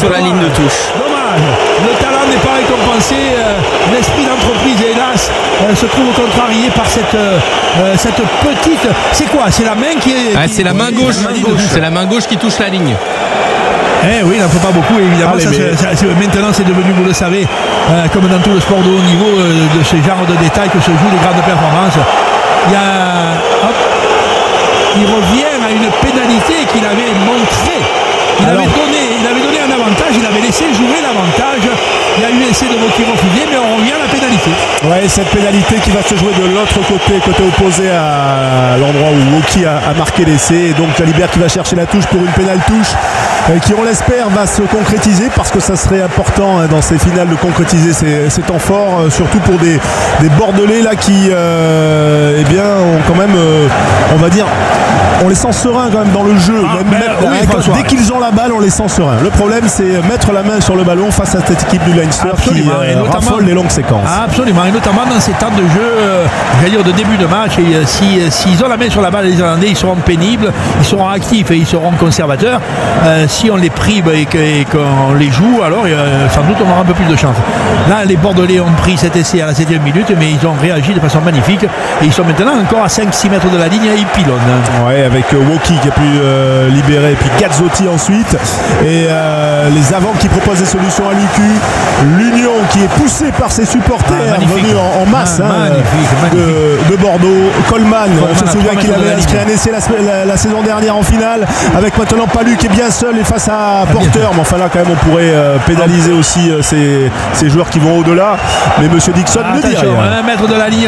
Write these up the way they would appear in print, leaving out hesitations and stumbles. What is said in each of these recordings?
sur la ligne de touche. Dommage, le talent n'est pas récompensé, l'esprit d'entreprise hélas se trouve contrarié par cette petite. C'est quoi? C'est la main qui est. C'est la main gauche. C'est la main gauche qui touche la ligne. Oui, il n'en faut pas beaucoup, évidemment. Maintenant, c'est devenu, vous le savez, comme dans tout le sport de haut niveau, de ce genre de détails que se jouent les grandes performances. Il revient à une pénalité qu'il avait montrée. Il avait donné un avantage, il avait laissé jouer l'avantage. Il y a eu l'essai de Woki refusé, mais on revient à la pénalité. Ouais, cette pénalité qui va se jouer de l'autre côté opposé à l'endroit où Woki a marqué l'essai. Et donc Jalibert qui va chercher la touche pour une pénale touche qui, on l'espère, va se concrétiser, parce que ça serait important dans ces finales de concrétiser ces temps forts, surtout pour des Bordelais là qui ont quand même, on va dire, on les sent sereins quand même dans le jeu. Dès qu'ils ont la balle, on les sent sereins. Le problème, c'est mettre la main sur le ballon face à cette équipe du Leinster qui raffole les longues séquences. Absolument, et notamment dans ces temps de jeu, de début de match. Et s'ils ont la main sur la balle, les Irlandais, ils seront pénibles, ils seront actifs et ils seront conservateurs. Si on les prive et qu'on les joue, alors sans doute on aura un peu plus de chance. Là, les Bordelais ont pris cet essai à la 7e minute, mais ils ont réagi de façon magnifique et ils sont maintenant encore à 5-6 mètres de la ligne et ils pilonnent. Ouais, avec Woki qui a pu libérer, et puis Gazzotti ensuite, et les avants qui proposent des solutions à l'UQ, l'Union qui est poussée par ses supporters venus en masse de Bordeaux. Coleman, on se souvient qu'il avait inscrit un essai la saison dernière en finale, avec maintenant Palu qui est bien seul et face à Porter, mais enfin là quand même on pourrait pénaliser aussi ces joueurs qui vont au-delà, mais monsieur Dixon ne dit rien. 1 mètre de la ligne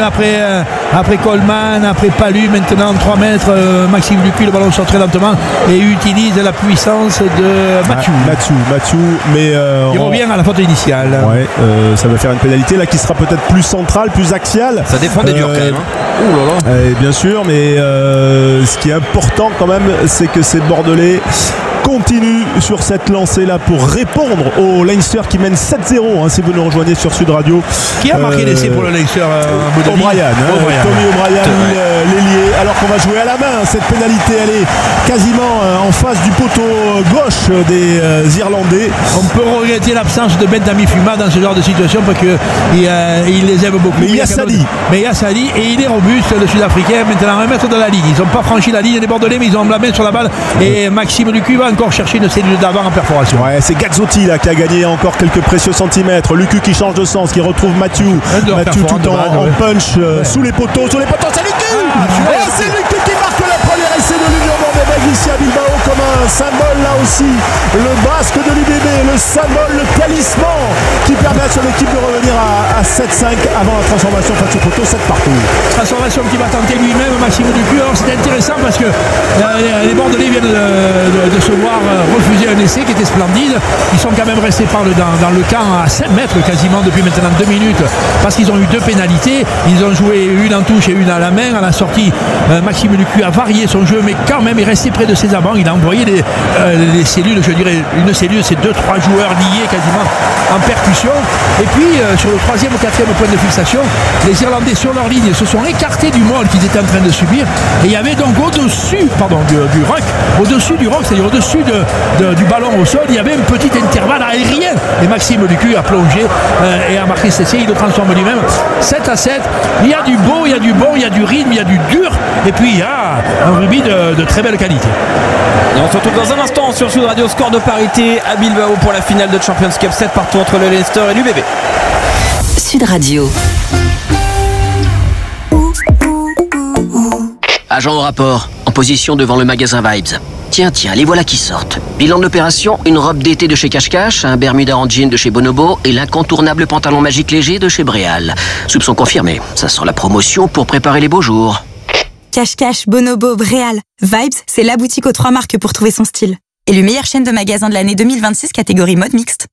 après Coleman, après Palu, maintenant 3 mètres, Maxime Lucu, le ballon sort très lentement et utilise la puissance de Mathieu, mais il revient à la faute initiale. Ouais, ça va faire une pénalité là qui sera peut-être plus centrale, plus axiale. Ça défendait dur quand même. Ouh là là. Bien sûr, mais ce qui est important quand même, c'est que ces Bordelais continue sur cette lancée là pour répondre au Leinster qui mène 7-0 si vous nous rejoignez sur Sud Radio. Qui a marqué l'essai pour le Leinster? O'Brien, Tommy O'Brien, l'ailier, alors qu'on va jouer à la main. Cette pénalité, elle est quasiment en face du poteau gauche des Irlandais. On peut regretter l'absence de Bentami Fuma dans ce genre de situation parce qu'il les aime beaucoup. Mais il y a Sadi et il est robuste, le Sud-Africain, maintenant 1 mètre de la ligne. Ils n'ont pas franchi la ligne des Bordelais, mais ils ont la main sur la balle et Maxime Lucu va encore chercher une cellule d'avant en perforation. Ouais, c'est Gazzotti là qui a gagné encore quelques précieux centimètres. Lucu qui change de sens, qui retrouve Mathieu tout en punch sous les poteaux, c'est Lucu. C'est Lucu qui marque le premier essai de l'Union Bordeaux ici à Bilbao, comme un symbole là aussi, le basque de l'UBB, le symbole, le talisman qui permet à son équipe de revenir à 7-5 avant la transformation face au poteau, 7 partout. Transformation qui va tenter lui-même Maxime Lucu. Alors c'est intéressant parce que les Bordelais viennent de se voir refuser un essai qui était splendide. Ils sont quand même restés dans le camp à 5 mètres quasiment depuis maintenant 2 minutes parce qu'ils ont eu 2 pénalités. Ils ont joué une en touche et une à la main. À la sortie, Maxime Lucu a varié son jeu, mais quand même il restait près de ses avants. Il a envoyé les cellules, je dirais une cellule, c'est 2-3 joueurs liés quasiment en percussion. Et puis sur le 3e ou 4e point de fixation, les Irlandais sur leur ligne se sont écartés du môle qu'ils étaient en train de subir. Et il y avait donc au-dessus du rock, c'est-à-dire au-dessus du ballon au sol, il y avait un petit intervalle aérien. Et Maxime Lucu a plongé et a marqué cet essai. Il le transforme lui-même. 7-7. Il y a du beau, il y a du bon, il y a du rythme, il y a du dur. Et puis il y a un rugby de très belle qualité. Et on se retrouve dans un instant sur Sud Radio. Score de parité à Bilbao pour la finale de Champions Cup, 7 partout entre le Leinster et l'UBB. Sud Radio. Agent au rapport, en position devant le magasin Vibes. Tiens, les voilà qui sortent. Bilan de l'opération, une robe d'été de chez Cache Cache, un Bermuda en jean de chez Bonobo et l'incontournable pantalon magique léger de chez Bréal. Soupçon confirmé, ça sent la promotion pour préparer les beaux jours. Cache Cache, Bonobo, Bréal. Vibes, c'est la boutique aux 3 marques pour trouver son style. Élue meilleure chaîne de magasins de l'année 2026 catégorie mode mixte.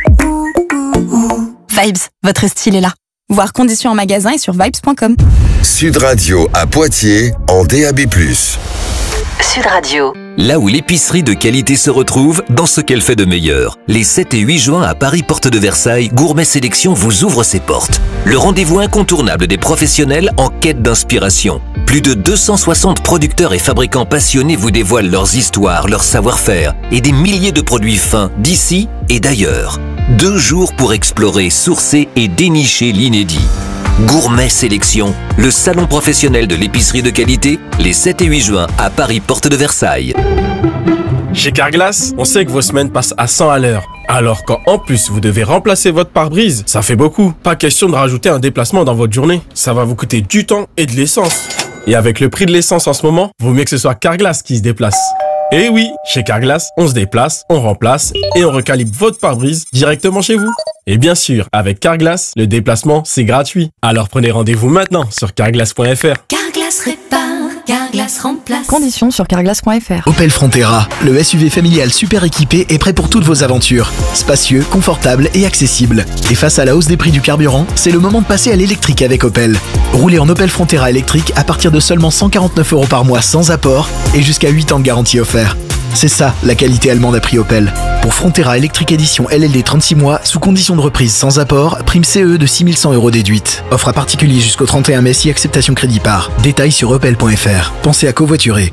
Vibes, votre style est là. Voir conditions en magasin et sur vibes.com. Sud Radio à Poitiers en DAB+. Sud Radio. Là où l'épicerie de qualité se retrouve dans ce qu'elle fait de meilleur. Les 7 et 8 juin à Paris, porte de Versailles, Gourmet Sélection vous ouvre ses portes. Le rendez-vous incontournable des professionnels en quête d'inspiration. Plus de 260 producteurs et fabricants passionnés vous dévoilent leurs histoires, leur savoir-faire et des milliers de produits fins d'ici et d'ailleurs. 2 jours pour explorer, sourcer et dénicher l'inédit. Gourmet Sélection, le salon professionnel de l'épicerie de qualité, les 7 et 8 juin à Paris, porte de Versailles. Chez Carglass, on sait que vos semaines passent à 100 à l'heure. Alors quand en plus vous devez remplacer votre pare-brise, ça fait beaucoup. Pas question de rajouter un déplacement dans votre journée. Ça va vous coûter du temps et de l'essence. Et avec le prix de l'essence en ce moment, vaut mieux que ce soit Carglass qui se déplace. Et oui, chez Carglass, on se déplace, on remplace et on recalibre votre pare-brise directement chez vous. Et bien sûr, avec Carglass, le déplacement, c'est gratuit. Alors prenez rendez-vous maintenant sur carglass.fr. Carglass répare, Carglass remplace. Conditions sur carglass.fr. Opel Frontera, le SUV familial super équipé est prêt pour toutes vos aventures. Spacieux, confortable et accessible. Et face à la hausse des prix du carburant, c'est le moment de passer à l'électrique avec Opel. Roulez en Opel Frontera électrique à partir de seulement 149 € par mois sans apport et jusqu'à 8 ans de garantie offert. C'est ça, la qualité allemande à prix Opel. Pour Frontera électrique édition LLD 36 mois, sous condition de reprise sans apport, prime CE de 6100 € déduite. Offre à particulier jusqu'au 31 mai si acceptation crédit par. Détails sur opel.fr. Pensez à covoiturer.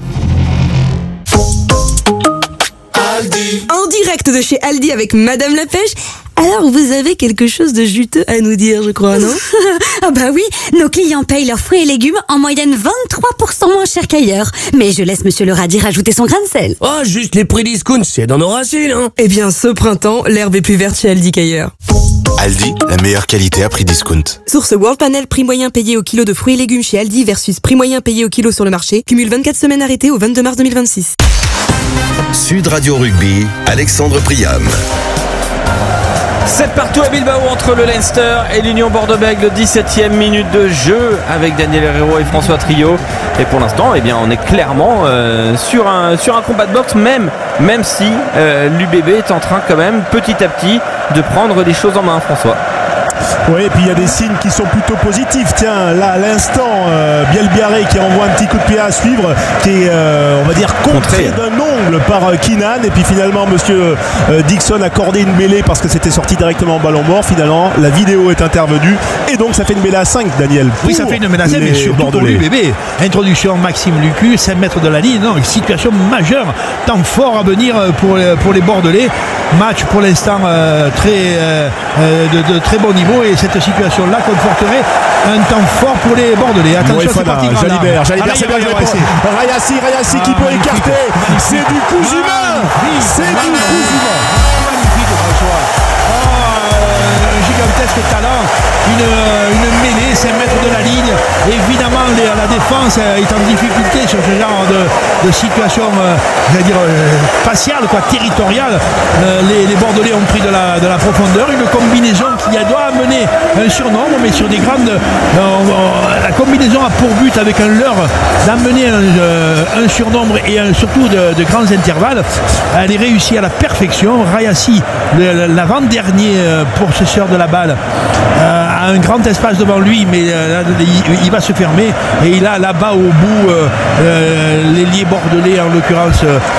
En direct de chez Aldi avec Madame la Pêche. Alors, vous avez quelque chose de juteux à nous dire, je crois, non? Ah bah oui, nos clients payent leurs fruits et légumes en moyenne 23% moins cher qu'ailleurs. Mais je laisse Monsieur le radis rajouter son grain de sel. Oh, juste les prix discount, c'est dans nos racines, hein. Eh bien, ce printemps, l'herbe est plus verte chez Aldi qu'ailleurs. Aldi, la meilleure qualité à prix discount. Source World Panel, prix moyen payé au kilo de fruits et légumes chez Aldi versus prix moyen payé au kilo sur le marché. Cumule 24 semaines arrêtées au 22 mars 2026. Sud Radio Rugby, Alexandre Priam. 7 partout à Bilbao entre le Leinster et l'Union Bordeaux-Bègles, 17e minute de jeu avec Daniel Herrero et François Trio. Et pour l'instant, eh bien, on est clairement sur un combat de boxe, même si l'UBB est en train quand même petit à petit de prendre des choses en main, François. Oui, et puis il y a des signes qui sont plutôt positifs. Tiens, là à l'instant, Bielbiaré qui envoie un petit coup de pied à suivre, qui est, on va dire, contré d'un ongle par Keenan. Et puis finalement, monsieur Dixon a accordé une mêlée parce que c'était sorti directement en ballon mort. Finalement, la vidéo est intervenue. Et donc, ça fait une mêlée à 5, Daniel. Oui, ça fait une mêlée à 5, mais surtout pour l'UBB. Introduction Maxime Lucu, 5 mètres de la ligne. Non, une situation majeure. Temps fort à venir pour les Bordelais. Match pour l'instant de très bon niveau. Et cette situation-là conforterait un temps fort pour les Bordelais. Attention, c'est parti. Jalibert, c'est bien joué pour Rayassi qui peut écarter. C'est du coup humain. C'est du coup humain. Magnifique, François. Un gigantesque talent. Une mêlée, 5 mètres de la ligne. Évidemment, la défense est en difficulté sur ce genre de situation, spatiale, territoriale. Les Bordelais ont pris de la profondeur. Une combinaison qui doit amener un surnombre, mais sur des grandes. La combinaison a pour but, avec un leurre, d'amener un surnombre et surtout de grands intervalles. Elle est réussie à la perfection. Rayassi, l'avant-dernier possesseur de la balle, a un grand espace devant lui, mais il va se fermer. Et il a là-bas au bout l'ailier bordelais, en l'occurrence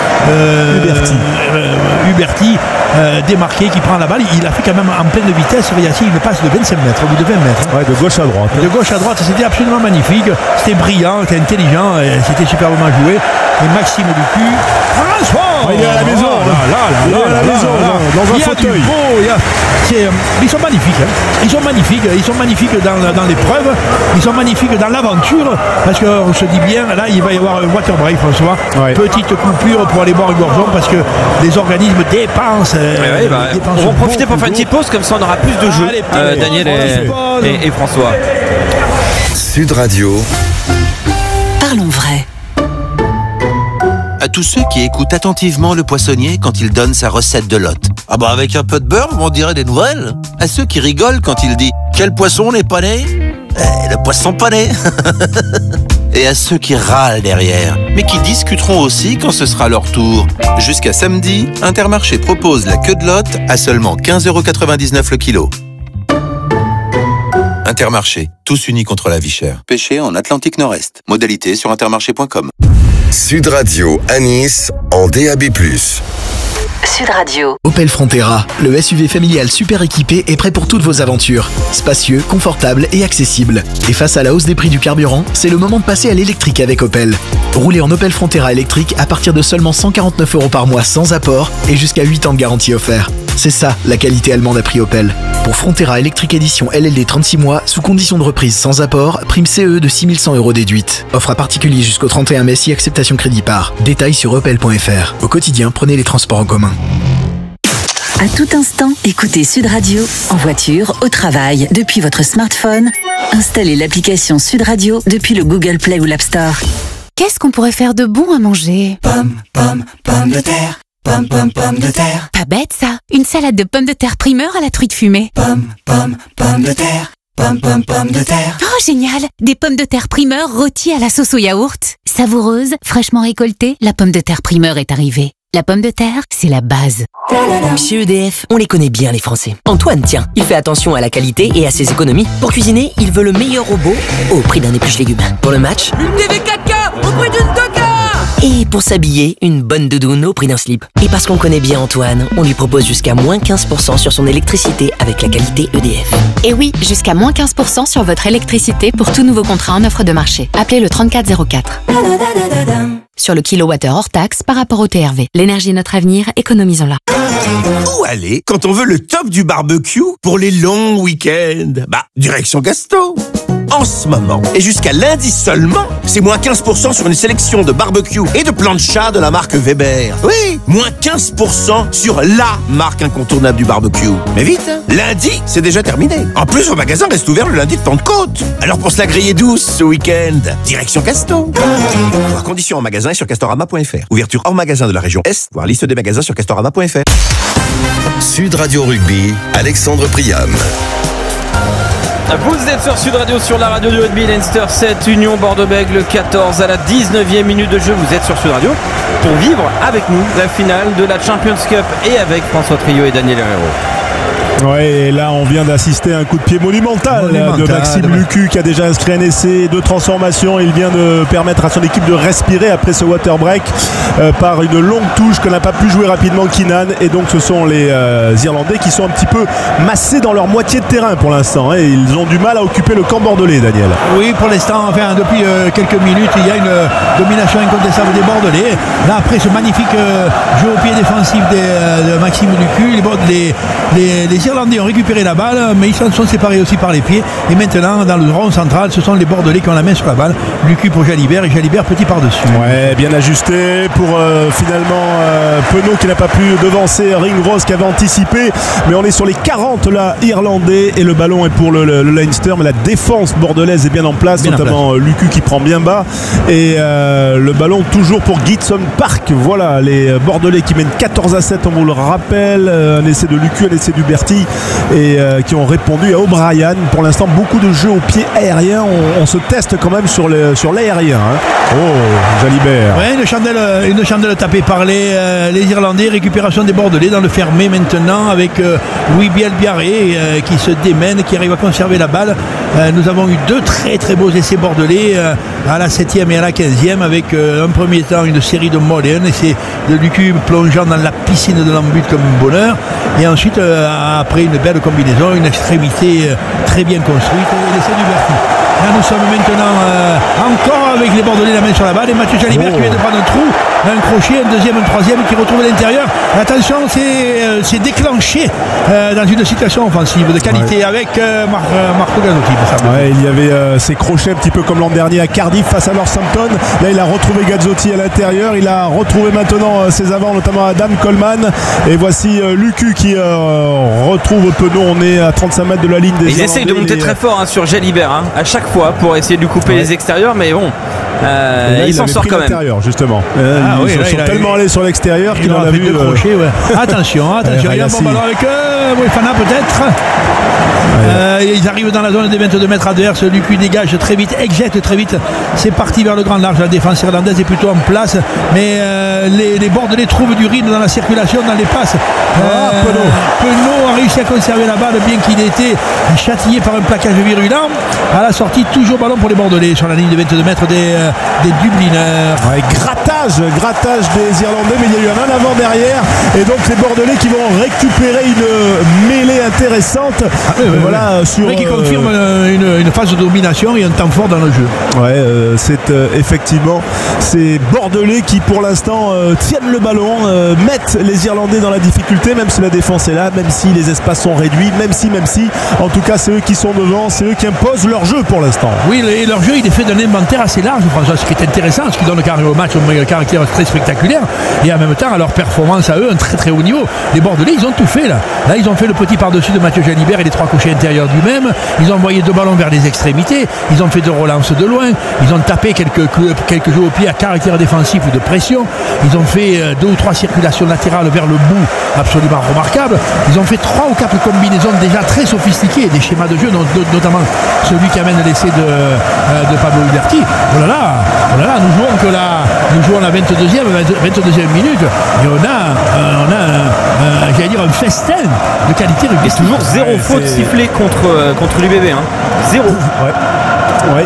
Huberti, démarqué, qui prend la balle. Il a fait quand même en pleine vitesse. Rayassi, il passe de 25 mètres au bout de 20 mètres. Ouais, de gauche à droite. De gauche à droite, c'était absolument magnifique. C'était brillant, c'était intelligent, c'était superbement joué. Et Maxime Lucu, François, il est à la maison. Il est à la maison, dans un fauteuil. Ils sont magnifiques. Ils sont magnifiques dans l'épreuve. Ils sont magnifiques dans l'aventure. Parce qu'on se dit bien, là, il va y avoir un water break, François. Ouais. Petite coupure pour aller boire une gorgeon, parce que les organismes dépensent. On va profiter pour faire une petite pause, comme ça on aura plus de jeux. Daniel et François. Sud Radio. Parlons vrai. À tous ceux qui écoutent attentivement le poissonnier quand il donne sa recette de lotte. Ah bah avec un peu de beurre, on dirait des nouvelles. À ceux qui rigolent quand il dit « Quel poisson n'est pas né ?» Le poisson pané. Et à ceux qui râlent derrière, mais qui discuteront aussi quand ce sera leur tour. Jusqu'à samedi, Intermarché propose la queue de lotte à seulement 15,99 € le kilo. Intermarché, tous unis contre la vie chère. Pêché en Atlantique Nord-Est. Modalité sur intermarché.com. Sud Radio à Nice en DAB+. Sud Radio. Opel Frontera, le SUV familial super équipé est prêt pour toutes vos aventures. Spacieux, confortable et accessible. Et face à la hausse des prix du carburant, c'est le moment de passer à l'électrique avec Opel. Roulez en Opel Frontera électrique à partir de seulement 149 € par mois sans apport et jusqu'à 8 ans de garantie offert. C'est ça, la qualité allemande à prix Opel. Pour Frontera électrique édition LLD 36 mois, sous condition de reprise sans apport, prime CE de 6100 € déduite. Offre à particulier jusqu'au 31 mai si acceptation crédit par. Détails sur opel.fr. Au quotidien, prenez les transports en commun. À tout instant, écoutez Sud Radio, en voiture, au travail, depuis votre smartphone. Installez l'application Sud Radio depuis le Google Play ou l'App Store. Qu'est-ce qu'on pourrait faire de bon à manger? Pomme de terre. Pomme de terre. Pas bête ça. Une salade de pommes de terre primeur à la truite fumée. Pomme de terre. Pomme de terre. Oh génial. Des pommes de terre primeur rôties à la sauce au yaourt. Savoureuse, fraîchement récoltée, la pomme de terre primeur est arrivée. La pomme de terre, c'est la base. Chez EDF, on les connaît bien les Français. Antoine, tiens, il fait attention à la qualité et à ses économies. Pour cuisiner, il veut le meilleur robot au prix d'un épluche légumes. Pour le match, une TV 4K au prix d'une 2K. Et pour s'habiller, une bonne doudoune au prix d'un slip. Et parce qu'on connaît bien Antoine, on lui propose jusqu'à moins 15% sur son électricité avec la qualité EDF. Et oui, jusqu'à moins 15% sur votre électricité pour tout nouveau contrat en offre de marché. Appelez le 3404. Sur le kilowattheure hors taxe par rapport au TRV. L'énergie est notre avenir, économisons-la. Où aller quand on veut le top du barbecue pour les longs week-ends? Direction Gasto. En ce moment, et jusqu'à lundi seulement, c'est moins 15% sur une sélection de barbecue et de plancha de la marque Weber. Oui, moins 15% sur la marque incontournable du barbecue. Mais vite, lundi, c'est déjà terminé. En plus, vos magasins restent ouverts le lundi de Pentecôte. Alors pour se la griller douce ce week-end, direction Gasto. Voir conditions en magasin et sur castorama.fr. Ouverture hors magasin de la région Est, voir liste des magasins sur castorama.fr. Sud Radio Rugby, Alexandre Priam. Vous êtes sur Sud Radio, sur la radio du rugby. Leinster 7, Union Bordeaux-Bègles 14 à la 19e minute de jeu. Vous êtes sur Sud Radio pour vivre avec nous la finale de la Champions Cup et avec François Trio et Daniel Herrero. Ouais, et là on vient d'assister à un coup de pied monumental de Maxime Lucu qui a déjà inscrit un essai de transformation. Il vient de permettre à son équipe de respirer après ce water break par une longue touche que n'a pas pu jouer rapidement Keenan. Et donc ce sont les Irlandais qui sont un petit peu massés dans leur moitié de terrain pour l'instant. Et ils ont du mal à occuper le camp bordelais, Daniel. Oui, pour l'instant, enfin depuis quelques minutes, il y a une domination incontestable des Bordelais. Là après ce magnifique jeu au pied défensif de Maxime Lucu, les Irlandais ont récupéré la balle, mais ils s'en sont séparés aussi par les pieds. Et maintenant, dans le rond central, ce sont les Bordelais qui ont la main sur la balle. Lucu pour Jalibert et Jalibert petit par-dessus. Ouais, bien ajusté pour finalement Penaud qui n'a pas pu devancer Ringrose qui avait anticipé. Mais on est sur les 40 là, Irlandais, et le ballon est pour le Leinster. Mais la défense bordelaise est bien en place, notamment Lucu qui prend bien bas. Et le ballon toujours pour Gibson Park. Voilà, les Bordelais qui mènent 14-7, on vous le rappelle. Un essai de Lucu, un essai d'Huberti. Et qui ont répondu à O'Brien. Pour l'instant, beaucoup de jeux au pied aérien. On se teste quand même sur l'aérien. Oh, Jalibert. Ouais, une chandelle tapée par les Irlandais. Récupération des Bordelais dans le fermé maintenant avec Louis Bielbiaré qui se démène, qui arrive à conserver la balle. Nous avons eu deux très très beaux essais bordelais à la 7e et à la 15e avec un premier temps une série de molles et un essai de Lucu plongeant dans la piscine de l'embut comme un bonheur. Et ensuite, après une belle combinaison, une extrémité très bien construite et l'essai d'Huberti. Là nous sommes maintenant encore avec les Bordelais la main sur la balle et Mathieu Jalibert qui vient de prendre un trou, un crochet, un deuxième, un troisième qui retrouve l'intérieur. Attention, c'est déclenché dans une situation offensive de qualité avec Marco Gazzotti. Ouais, il y avait ces crochets un petit peu comme l'an dernier à Cardiff face à Northampton. Là il a retrouvé Gazzotti à l'intérieur, il a retrouvé maintenant ses avants, notamment Adam Coleman. Et voici Lucu qui retrouve Penaud. On est à 35 mètres de la ligne des Irlandais. Ils essayent de monter très fort sur Jalibert à chaque fois pour essayer de lui couper les extérieurs, mais bon, il s'en sort quand même. Justement. Ils sont tellement allés sur l'extérieur qu'il en a vu deux crochets. Attention, il y a un bon ballon avec Wefana peut-être. Ils arrivent dans la zone des 22 mètres adverses. Lucu dégage très vite, éjecte très vite. C'est parti vers le grand large. La défense irlandaise est plutôt en place, mais les Bordelais trouvent du rythme dans la circulation, dans les passes. Penaud a réussi à conserver la balle, bien qu'il ait été châtillé par un plaquage virulent. À la sortie, toujours ballon pour les Bordelais sur la ligne de 22 mètres des Dubliners. Ouais, grattage des Irlandais, mais il y a eu un avant derrière, et donc les Bordelais qui vont récupérer une mêlée intéressante. Voilà, sur qui confirme une phase de domination et un temps fort dans le jeu. Ouais, c'est effectivement ces Bordelais qui pour l'instant tiennent le ballon, mettent les Irlandais dans la difficulté, même si la défense est là, même si les espaces sont réduits, même si en tout cas c'est eux qui sont devant, c'est eux qui imposent leur jeu pour l'instant. Oui, et leur jeu il est fait d'un inventaire assez large, François, ce qui est intéressant, ce qui donne au match un caractère très spectaculaire, et en même temps à leur performance à eux un très très haut niveau. Les Bordelais ils ont tout fait là ils ont fait le petit par-dessus de Mathieu Jalibert et les 3 crochets intérieurs du même, ils ont envoyé 2 ballons vers les extrémités, ils ont fait 2 relances de loin, ils ont tapé quelques jeux au pied à caractère défensif ou de pression, ils ont fait 2 ou 3 circulations latérales vers le bout absolument remarquables, ils ont fait 3 ou 4 combinaisons déjà très sophistiquées, des schémas de jeu, notamment celui qui amène l'essai de Pablo Uberti. Oh là là, nous jouons la 22e minute et on a j'allais dire un festin de qualité rugby. Et toujours 0 faute sifflée contre l'UBB, 0. Ouais,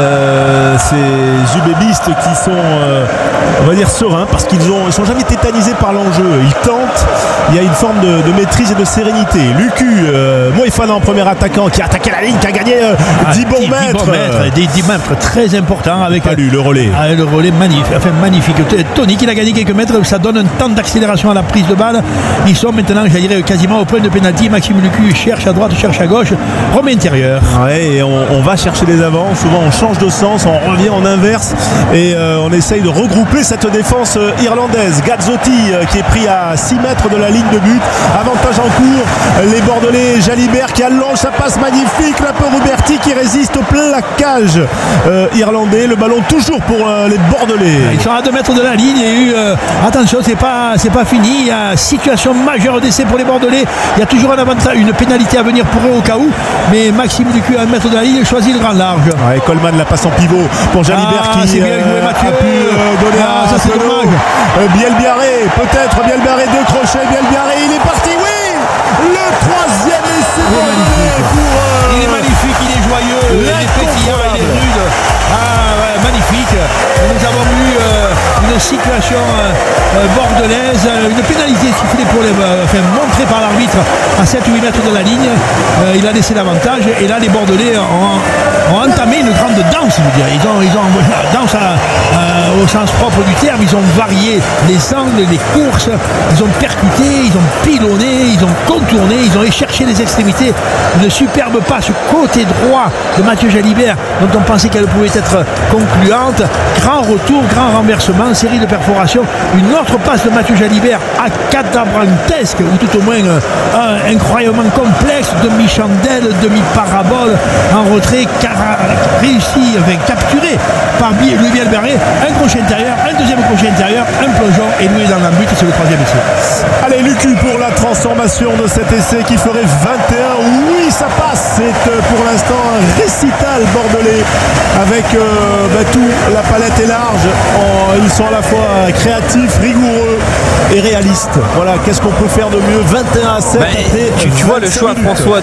ces UBBistes qui sont on va dire sereins parce qu'ils sont jamais tétanisés par l'enjeu, ils tentent, il y a une forme de maîtrise et de sérénité. Lucu Moefana en premier attaquant qui a attaqué la ligne, qui a gagné 10 bons mètres, des 10 mètres très importants avec le relais magnifique. Tony qui a gagné quelques mètres, ça donne un temps d'accélération à la prise de balle. Ils sont maintenant, je dirais, quasiment au point de pénalty. Maxime Lucu cherche à droite, cherche à gauche, remet intérieur. Ouais, et on va chercher les avants. Souvent on change de sens, on revient en inverse et on essaye de regrouper cette défense irlandaise. Gazzotti qui est pris à 6 mètres de la ligne de but, avantage en cours, les Bordelais. Jalibert qui allonge, ça passe magnifique, la peur Uberti qui résiste au plaquage irlandais, le ballon toujours pour les Bordelais. Ils sont à 2 mètres de la ligne et attention, c'est pas fini, il y a situation majeure d'essai pour les Bordelais, il y a toujours un avantage, une pénalité à venir pour eux au cas où, mais Maxime Lucu à 1 mètre de la ligne choisit le grand large. Ouais, Coleman la passe en pivot pour Jalibert qui c'est bien joué, Mathieu. A pu donner ça c'est dommage. Bielbiarré, peut-être Bielbiarré, 2 crochets, Bielbiarré, il est parti, oui, le 3e essai il est magnifique, il est joyeux, il est pétillant, il est rude. Magnifique. Nous avons eu une situation bordelaise, une pénalité sifflée montrée par l'arbitre à 7-8 mètres de la ligne. Il a laissé l'avantage et là les Bordelais ont entamé une grande danse, je veux dire. Ils ont envoyé la danse au sens propre du terme. Ils ont varié les angles, les courses, ils ont percuté, ils ont pilonné, ils ont contourné, ils ont cherché les extrémités. Une superbe passe côté droit de Mathieu Jalibert dont on pensait qu'elle pouvait être concluante. Grand retour, grand renversement, série de perforations. Une autre passe de Mathieu Jalibert à catabrantesque, ou tout au moins incroyablement complexe, demi-chandelle, demi-parabole, en retrait, réussi, capturé par Louis Bielbarré. Un crochet intérieur, un deuxième crochet intérieur, un plongeon et Louis dans la but, c'est le 3e essai. Allez, Lucu pour la transformation de cet essai qui ferait 21. Oui, ça passe. C'est pour l'instant un récital bordelais avec tout. La palette est large. Ils sont à la fois créatifs, rigoureux et réalistes. Voilà, qu'est-ce qu'on peut faire de mieux? 21-7. Tu vois le choix, François,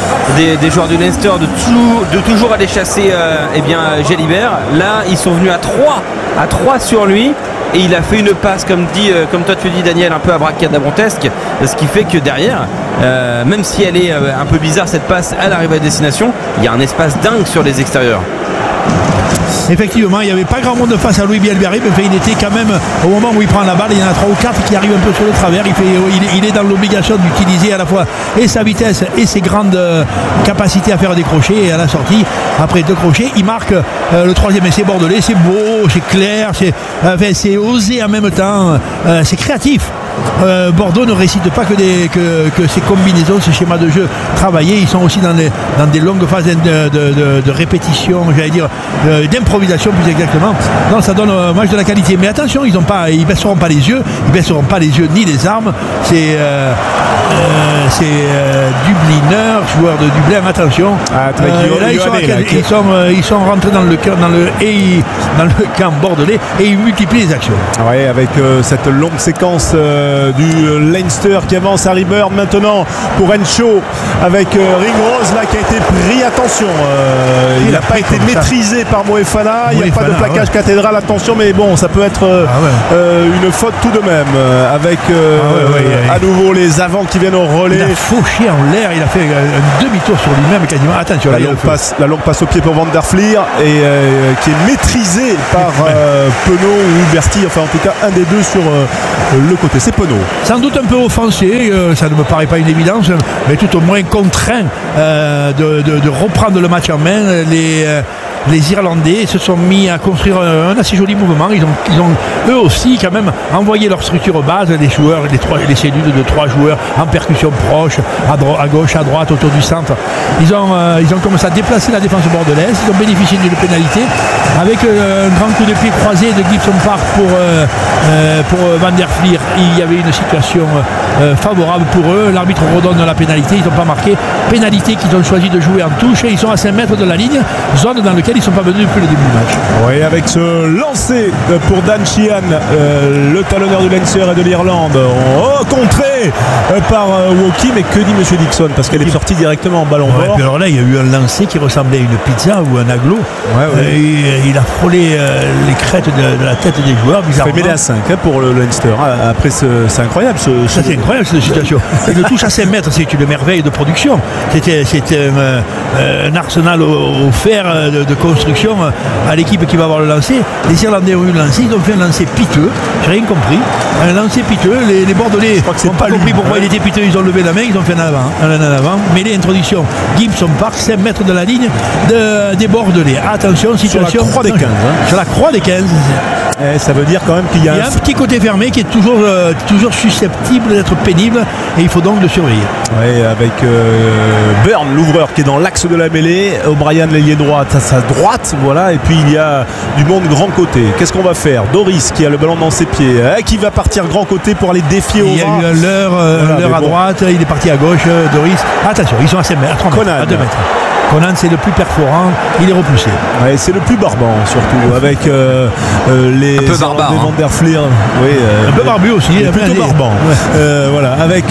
des joueurs du Leinster de toujours aller chasser Jalibert. Là, ils sont venus à 3 sur lui. Et il a fait une passe, comme toi tu dis, Daniel, un peu abracadabrantesque, ce qui fait que derrière, même si elle est un peu bizarre cette passe à l'arrivée à destination, il y a un espace dingue sur les extérieurs. Effectivement, il n'y avait pas grand monde face à Louis Bielbarré, mais il était quand même, au moment où il prend la balle, il y en a 3 ou 4 qui arrivent un peu sur le travers. Il est dans l'obligation d'utiliser à la fois et sa vitesse et ses grandes capacités à faire des crochets. Et à la sortie, après 2 crochets, il marque le 3e essai bordelais. C'est beau, c'est clair, c'est osé en même temps, c'est créatif. Bordeaux ne récite pas que ces combinaisons, ce schéma de jeu travaillé. Ils sont aussi dans des longues phases de répétition, j'allais dire d'improvisation plus exactement. Non, ça donne un match de la qualité. Mais attention, ils baisseront pas les yeux, ni les armes. C'est Dubliner, joueur de Dublin. Attention. Ils sont rentrés dans le camp bordelais et ils multiplient les actions. Ouais, avec cette longue séquence du Leinster qui avance. Harry Byrne maintenant pour Encho avec Ringrose là qui a été pris. Attention, il n'a pas été maîtrisé par Moefana. Il n'y a pas de plaquage cathédral. Attention, mais bon, ça peut être une faute tout de même. Avec à nouveau les avants qui viennent au relais. Il a fauché en l'air. Il a fait un demi-tour sur lui-même quasiment. Attention, la longue passe au pied pour Van der Fleer et qui est maîtrisé par Penaud ou Huberty. Enfin, en tout cas, un des deux sur le côté. C'est Penaud. Sans doute un peu offensé. Ça ne me paraît pas une évidence, mais tout au moins contraint de reprendre le match en main. Les Irlandais se sont mis à construire un assez joli mouvement. Ils ont eux aussi quand même envoyé leur structure base, les joueurs, les cellules de 3 joueurs en percussion proche, à gauche, à droite, autour du centre. Ils ont commencé à déplacer la défense bordelaise. Ils ont bénéficié d'une pénalité avec un grand coup de pied croisé de Gibson Park pour Van der Fleer. Il y avait une situation favorable pour eux. L'arbitre redonne la pénalité. Ils n'ont pas marqué. Pénalité qu'ils ont choisi de jouer en touche. Et ils sont à 5 mètres de la ligne, zone dans laquelle ils ne sont pas venus depuis le début du match. Oui, avec ce lancer pour Dan Sheehan, le talonneur du Leinster et de l'Irlande, contré par Woki. Mais que dit M. Dixon? Parce qu'elle est sortie directement en ballon bord. Alors là, il y a eu un lancer qui ressemblait à une pizza ou un aglo. Il a frôlé les crêtes de la tête des joueurs. Il fait mêler à 5 pour le Leinster. Après, c'est incroyable. C'est incroyable cette situation. Et le touche à 5 mètres, c'est une merveille de production. C'était un arsenal au fer de construction à l'équipe qui va avoir le lancer. Les Irlandais ont eu le lancer, ils ont fait un lancer piteux, j'ai rien compris, un lancer piteux. Les Bordelais n'ont pas compris pourquoi il était piteux, ils ont levé la main, ils ont fait un avant, mêlée introduction Gibson Park, 5 mètres de la ligne des Bordelais. Attention, situation sur la croix des 15. Sur la croix des 15. Ça veut dire quand même qu'il y a un petit côté fermé qui est toujours susceptible d'être pénible et il faut donc le surveiller. Oui, avec Byrne, l'ouvreur qui est dans l'axe de la mêlée, O'Brien l'ailier droite à sa droite, voilà, et puis il y a du monde grand côté. Qu'est-ce qu'on va faire? Doris qui a le ballon dans ses pieds, qui va partir grand côté pour aller défier au Il y a eu l'heure à droite, il est parti à gauche, Doris. Attention, ils sont à 7 mètres, à 2 mètres. Conan, c'est le plus perforant, il est repoussé. Ouais, c'est le plus barbant surtout, avec les un peu barbare, Van der Fleer. Oui, un peu barbu aussi. Il est plutôt barbant. Voilà, avec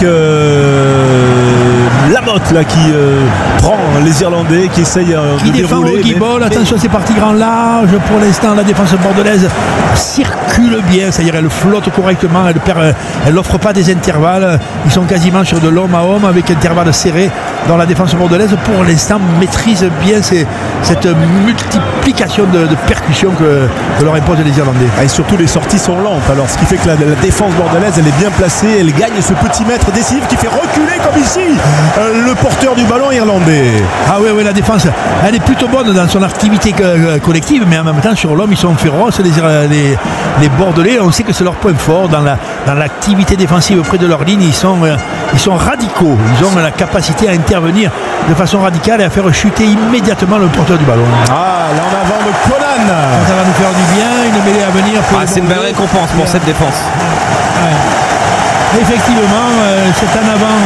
Lamotte là qui prend les Irlandais, qui essaye qui de défend dérouler. Attention, c'est parti grand large. Pour l'instant, la défense bordelaise circule bien, c'est-à-dire elle flotte correctement, elle n'offre pas des intervalles. Ils sont quasiment sur de l'homme à homme avec intervalles serrés dans la défense bordelaise. Pour l'instant, maîtrise bien cette multiplication de percussions que leur imposent les Irlandais. Et surtout, les sorties sont lentes. Alors, ce qui fait que la défense bordelaise, elle est bien placée. Elle gagne ce petit mètre décisif qui fait reculer, comme ici, le porteur du ballon irlandais. Ah oui, la défense, elle est plutôt bonne dans son activité collective, mais en même temps, sur l'homme, ils sont féroces. Les Bordelais, on sait que c'est leur point fort dans l'activité défensive auprès de leur ligne. Ils sont radicaux. Ils ont la capacité à intervenir de façon radicale et à faire chuter immédiatement le porteur du ballon. Ah, là en avant de Conan. Ça va nous faire du bien, une mêlée à venir. C'est une belle récompense pour cette défense. Effectivement, c'est en avant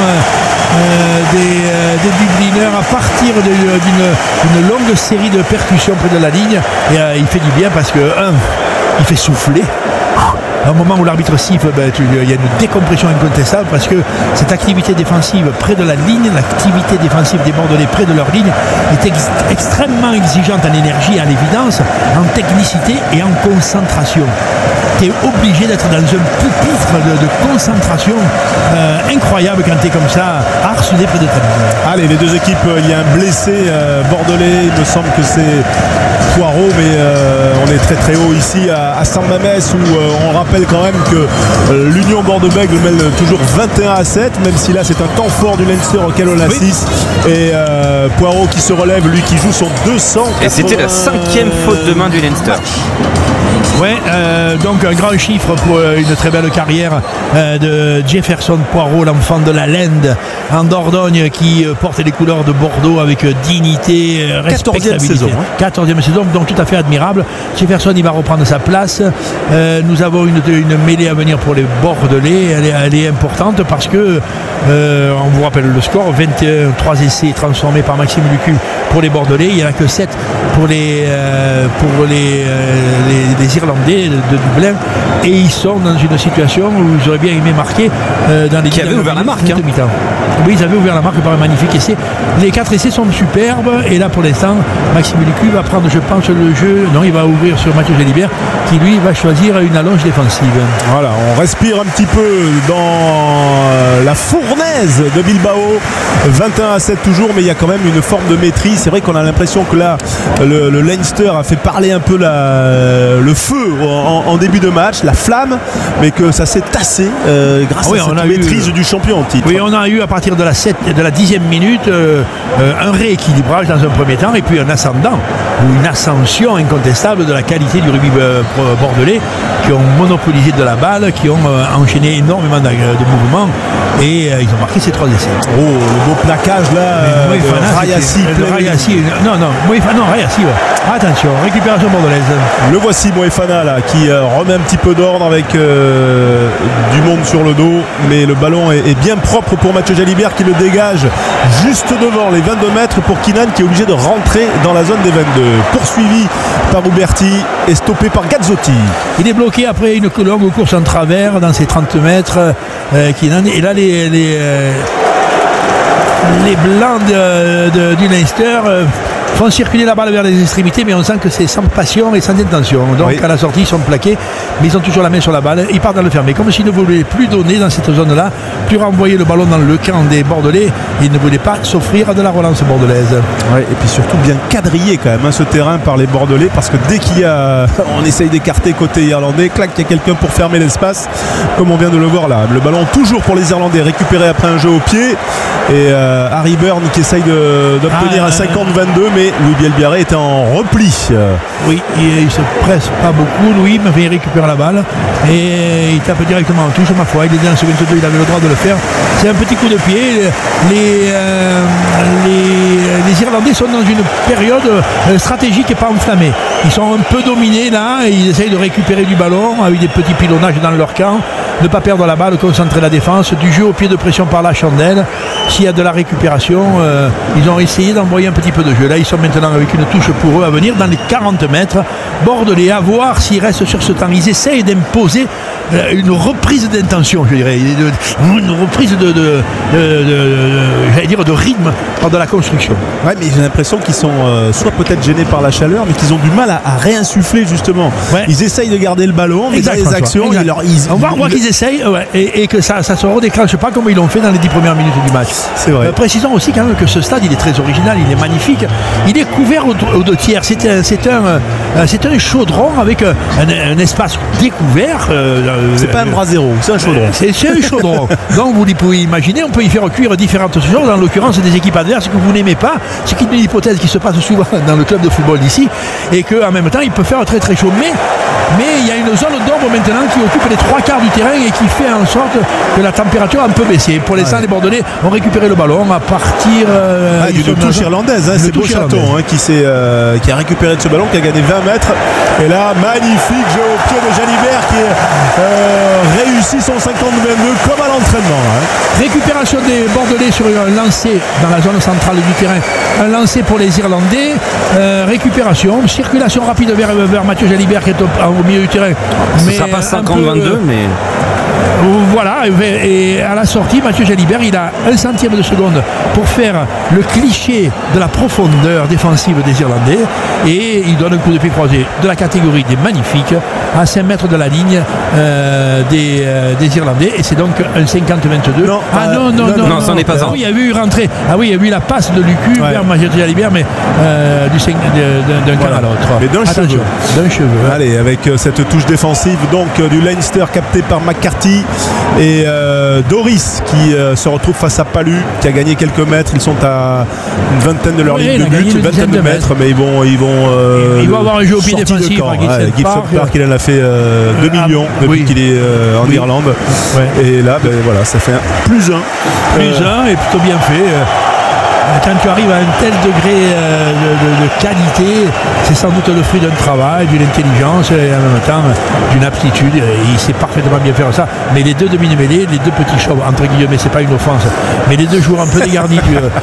des Dubliners à partir d'une longue série de percussions près de la ligne. Et il fait du bien parce que, il fait souffler. À un moment où l'arbitre siffle, il y a une décompression incontestable parce que cette activité défensive près de la ligne, l'activité défensive des Bordelais près de leur ligne est extrêmement exigeante en énergie, à l'évidence, en technicité et en concentration. Tu es obligé d'être dans un pupitre de concentration incroyable quand tu es comme ça, harcelé près de ta ligne. Allez, les deux équipes, il y a un blessé bordelais, il me semble que c'est Poirot, mais on est très très haut ici à Saint-Mamès où on rappelle quand même que l'Union Bordeaux-Bègles mène toujours 21-7, même si là c'est un temps fort du Leinster auquel on assiste. Et Poirot qui se relève, lui qui joue son 200. Et c'était la 5e faute de main du Leinster. Ouais, donc un grand chiffre pour une très belle carrière de Jefferson Poirot, l'enfant de la Lende en Dordogne, qui porte les couleurs de Bordeaux avec dignité, respectabilité. 14e saison, donc tout à fait admirable. Jefferson, il va reprendre sa place. Nous avons une mêlée à venir pour les Bordelais. Elle est importante parce que on vous rappelle le score, 21, 3 essais transformés par Maxime Lucu pour les Bordelais, il n'y en a que 7 pour les Irlandais de Dublin, et ils sont dans une situation où ils auraient bien aimé marquer dans les... Qui avaient ouvert la marque, hein. Oui, ils avaient ouvert la marque par un magnifique essai. Les 4 essais sont superbes, et là pour l'instant Maxime Lucu va prendre, je pense, le jeu. Non, il va ouvrir sur Mathieu Jalibert, qui lui va choisir une allonge défensive. Voilà, on respire un petit peu dans la fournaise de Bilbao. 21-7 toujours, mais il y a quand même une forme de maîtrise. C'est vrai qu'on a l'impression que là le Leinster a fait parler un peu le feu en début de match, la flamme, mais que ça s'est tassé grâce à cette maîtrise du champion en titre. Oui, on a eu à partir de la 10e minute un rééquilibrage dans un premier temps, et puis un ascendant ou une ascension incontestable de la qualité du rugby bordelais, qui ont monopolisé de la balle, qui ont enchaîné énormément de mouvements, et ils ont marqué ces 3 essais. Oh, le beau plaquage là, Rayassi. Rayassi, ouais. Attention, récupération bordelaise. Le voici, Moefana là, qui remet un petit peu d'ordre avec du monde sur le dos, mais le ballon est bien propre pour Mathieu Jalibert, qui le dégage juste devant les 22 mètres pour Kinan, qui est obligé de rentrer dans la zone des 22. Poursuivi par Uberti et stoppé par Gazzotti. Il est bloqué après une longue course en travers dans ses 30 mètres, Kinan, et là les blancs du Leinster font circuler la balle vers les extrémités, mais on sent que c'est sans passion et sans intention. Donc oui, à la sortie ils sont plaqués, mais ils ont toujours la main sur la balle, ils partent dans le fermé, comme s'ils ne voulaient plus donner dans cette zone là, plus renvoyer le ballon dans le camp des Bordelais. Ils ne voulaient pas s'offrir de la relance bordelaise. Ouais, et puis surtout bien quadrillé quand même ce terrain par les Bordelais, parce que dès qu'il y a on essaye d'écarter côté irlandais, clac, il y a quelqu'un pour fermer l'espace, comme on vient de le voir là. Le ballon toujours pour les Irlandais, récupéré après un jeu au pied, et Harry Byrne qui essaye d'obtenir un 50-22, mais Louis Bielbiarré était en repli. Oui, il se presse pas beaucoup, Louis, mais il récupère la balle et il tape directement en touche, ma foi. Il est dans ce 22, il avait le droit de le faire. C'est un petit coup de pied. Les Irlandais sont dans une période stratégique et pas enflammée. Ils sont un peu dominés là, et ils essayent de récupérer du ballon avec des petits pilonnages dans leur camp, ne pas perdre la balle, concentrer la défense, du jeu au pied de pression par la chandelle. S'il y a de la récupération, ils ont essayé d'envoyer un petit peu de jeu. Là, ils sont maintenant avec une touche pour eux à venir dans les 40 mètres. Bordelais, à voir s'ils restent sur ce temps. Ils essayent d'imposer une reprise d'intention, je dirais, une reprise j'allais dire de rythme pendant la construction. Ouais, mais j'ai l'impression qu'ils sont soit peut-être gênés par la chaleur, mais qu'ils ont du mal à réinsuffler justement. Ouais. Ils essayent de garder le ballon, mais dans les actions, on voit qu'ils essayent, ouais, et que ça se redéclenche pas comme ils l'ont fait dans les 10 premières minutes du match. C'est vrai. Précisons aussi quand même que ce stade, il est très original, il est magnifique. Il est couvert aux 2 tiers. C'est un chaudron avec un espace découvert. C'est pas un bras zéro, c'est un chaudron. C'est un chaudron. Donc vous pouvez imaginer, on peut y faire cuire différentes choses, en l'occurrence des équipes adverses que vous n'aimez pas, ce qui est une hypothèse qui se passe souvent dans le club de football d'ici, et qu'en même temps il peut faire très très chaud. Mais il y a une zone d'ombre maintenant qui occupe les 3/4 du terrain et qui fait en sorte que la température a un peu baissé. Pour l'instant, les Bordelais ont récupéré le ballon à partir d'une touche irlandaise. C'est Beauchaton qui a récupéré de ce ballon, qui a gagné 20 mètres. Et là, magnifique jeu au pied de Jalibert qui réussit son 50-22 comme à l'entraînement. Récupération des Bordelais sur un lancer dans la zone centrale du terrain. Un lancer pour les Irlandais. Récupération, circulation rapide vers Mathieu Jalibert qui est au milieu du terrain. Mais ça passe 50-22, mais... Voilà, et à la sortie, Mathieu Jalibert, il a 1 centième de seconde pour faire le cliché de la profondeur défensive des Irlandais, et il donne un coup de pied croisé de la catégorie des magnifiques à 5 mètres de la ligne des Irlandais, et c'est donc un 50-22. Non, ça n'est pas un. Il y a eu rentrée. Ah oui, il y a eu la passe de Lucu vers Mathieu Jalibert, mais d'un camp à l'autre. Mais d'un cheveu. Allez, avec cette touche défensive donc du Leinster capté par McCarthy et Doris qui se retrouve face à Palu, qui a gagné quelques mètres. Ils sont à une vingtaine de leur ligne de but, une vingtaine de mètres, mais ils vont avoir un jeu au pied défensif. Gibson Park, il en a fait 2 millions depuis qu'il est en Irlande. Ouais. Et là, voilà, ça fait +1. +1 et plutôt bien fait. quand tu arrives à un tel degré de qualité, c'est sans doute le fruit d'un travail, d'une intelligence et en même temps d'une aptitude. Il sait parfaitement bien faire ça. Mais les deux demi-mêlés, les deux petits chauves, entre guillemets, c'est pas une offense, mais les deux joueurs un peu dégarnis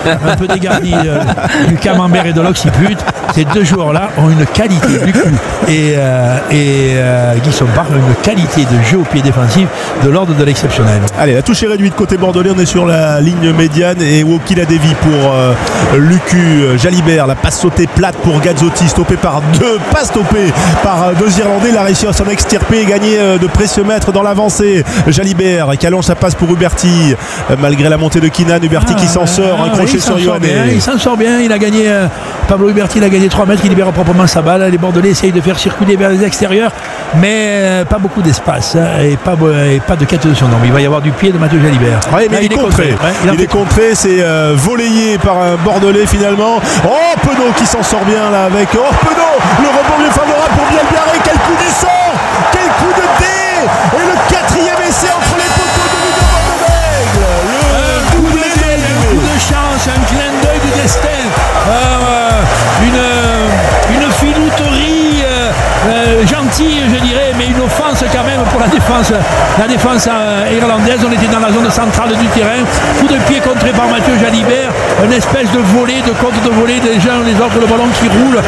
du camembert et de l'occiput, ces deux joueurs-là ont une qualité du cul et Guy Sompart a une qualité de jeu au pied défensif de l'ordre de l'exceptionnel. Allez, la touche est réduite côté bordelais, on est sur la ligne médiane et Woki la dévie pour Lucu Jalibert, la passe sautée plate pour Gazzotti, stoppé par deux Irlandais. Il a réussi à s'en extirper et gagner de précieux mètres dans l'avancée. Jalibert qui allonge sa passe pour Huberty malgré la montée de Kinan. Huberty qui s'en sort, un crochet sur Yohann. Il s'en sort bien, il a gagné Pablo Huberty, il a gagné 3 mètres, il libère proprement sa balle. Les bordelais essayent de faire circuler vers les extérieurs, mais pas beaucoup d'espace et pas de quête de son nom. Il va y avoir du pied de Mathieu Jalibert. Ouais, mais il est contré. Il est contré, c'est volleyé par un bordelais finalement. Oh, Penaud qui s'en sort bien là avec Penaud, le rebond est favorable pour Bielbiarré. Quel coup du sort, quel coup de dé, et le 4e essai entre les poteaux de Ludo Bordebègle. Un coup de chance, un clin d'œil du destin, une filouterie gentille, je dirais, mais une offense quand même pour la défense irlandaise. On était dans la zone centrale du terrain, coup de pied contré par Mathieu Jalibert, une espèce de volée, de compte de volée des uns les autres, le ballon qui roule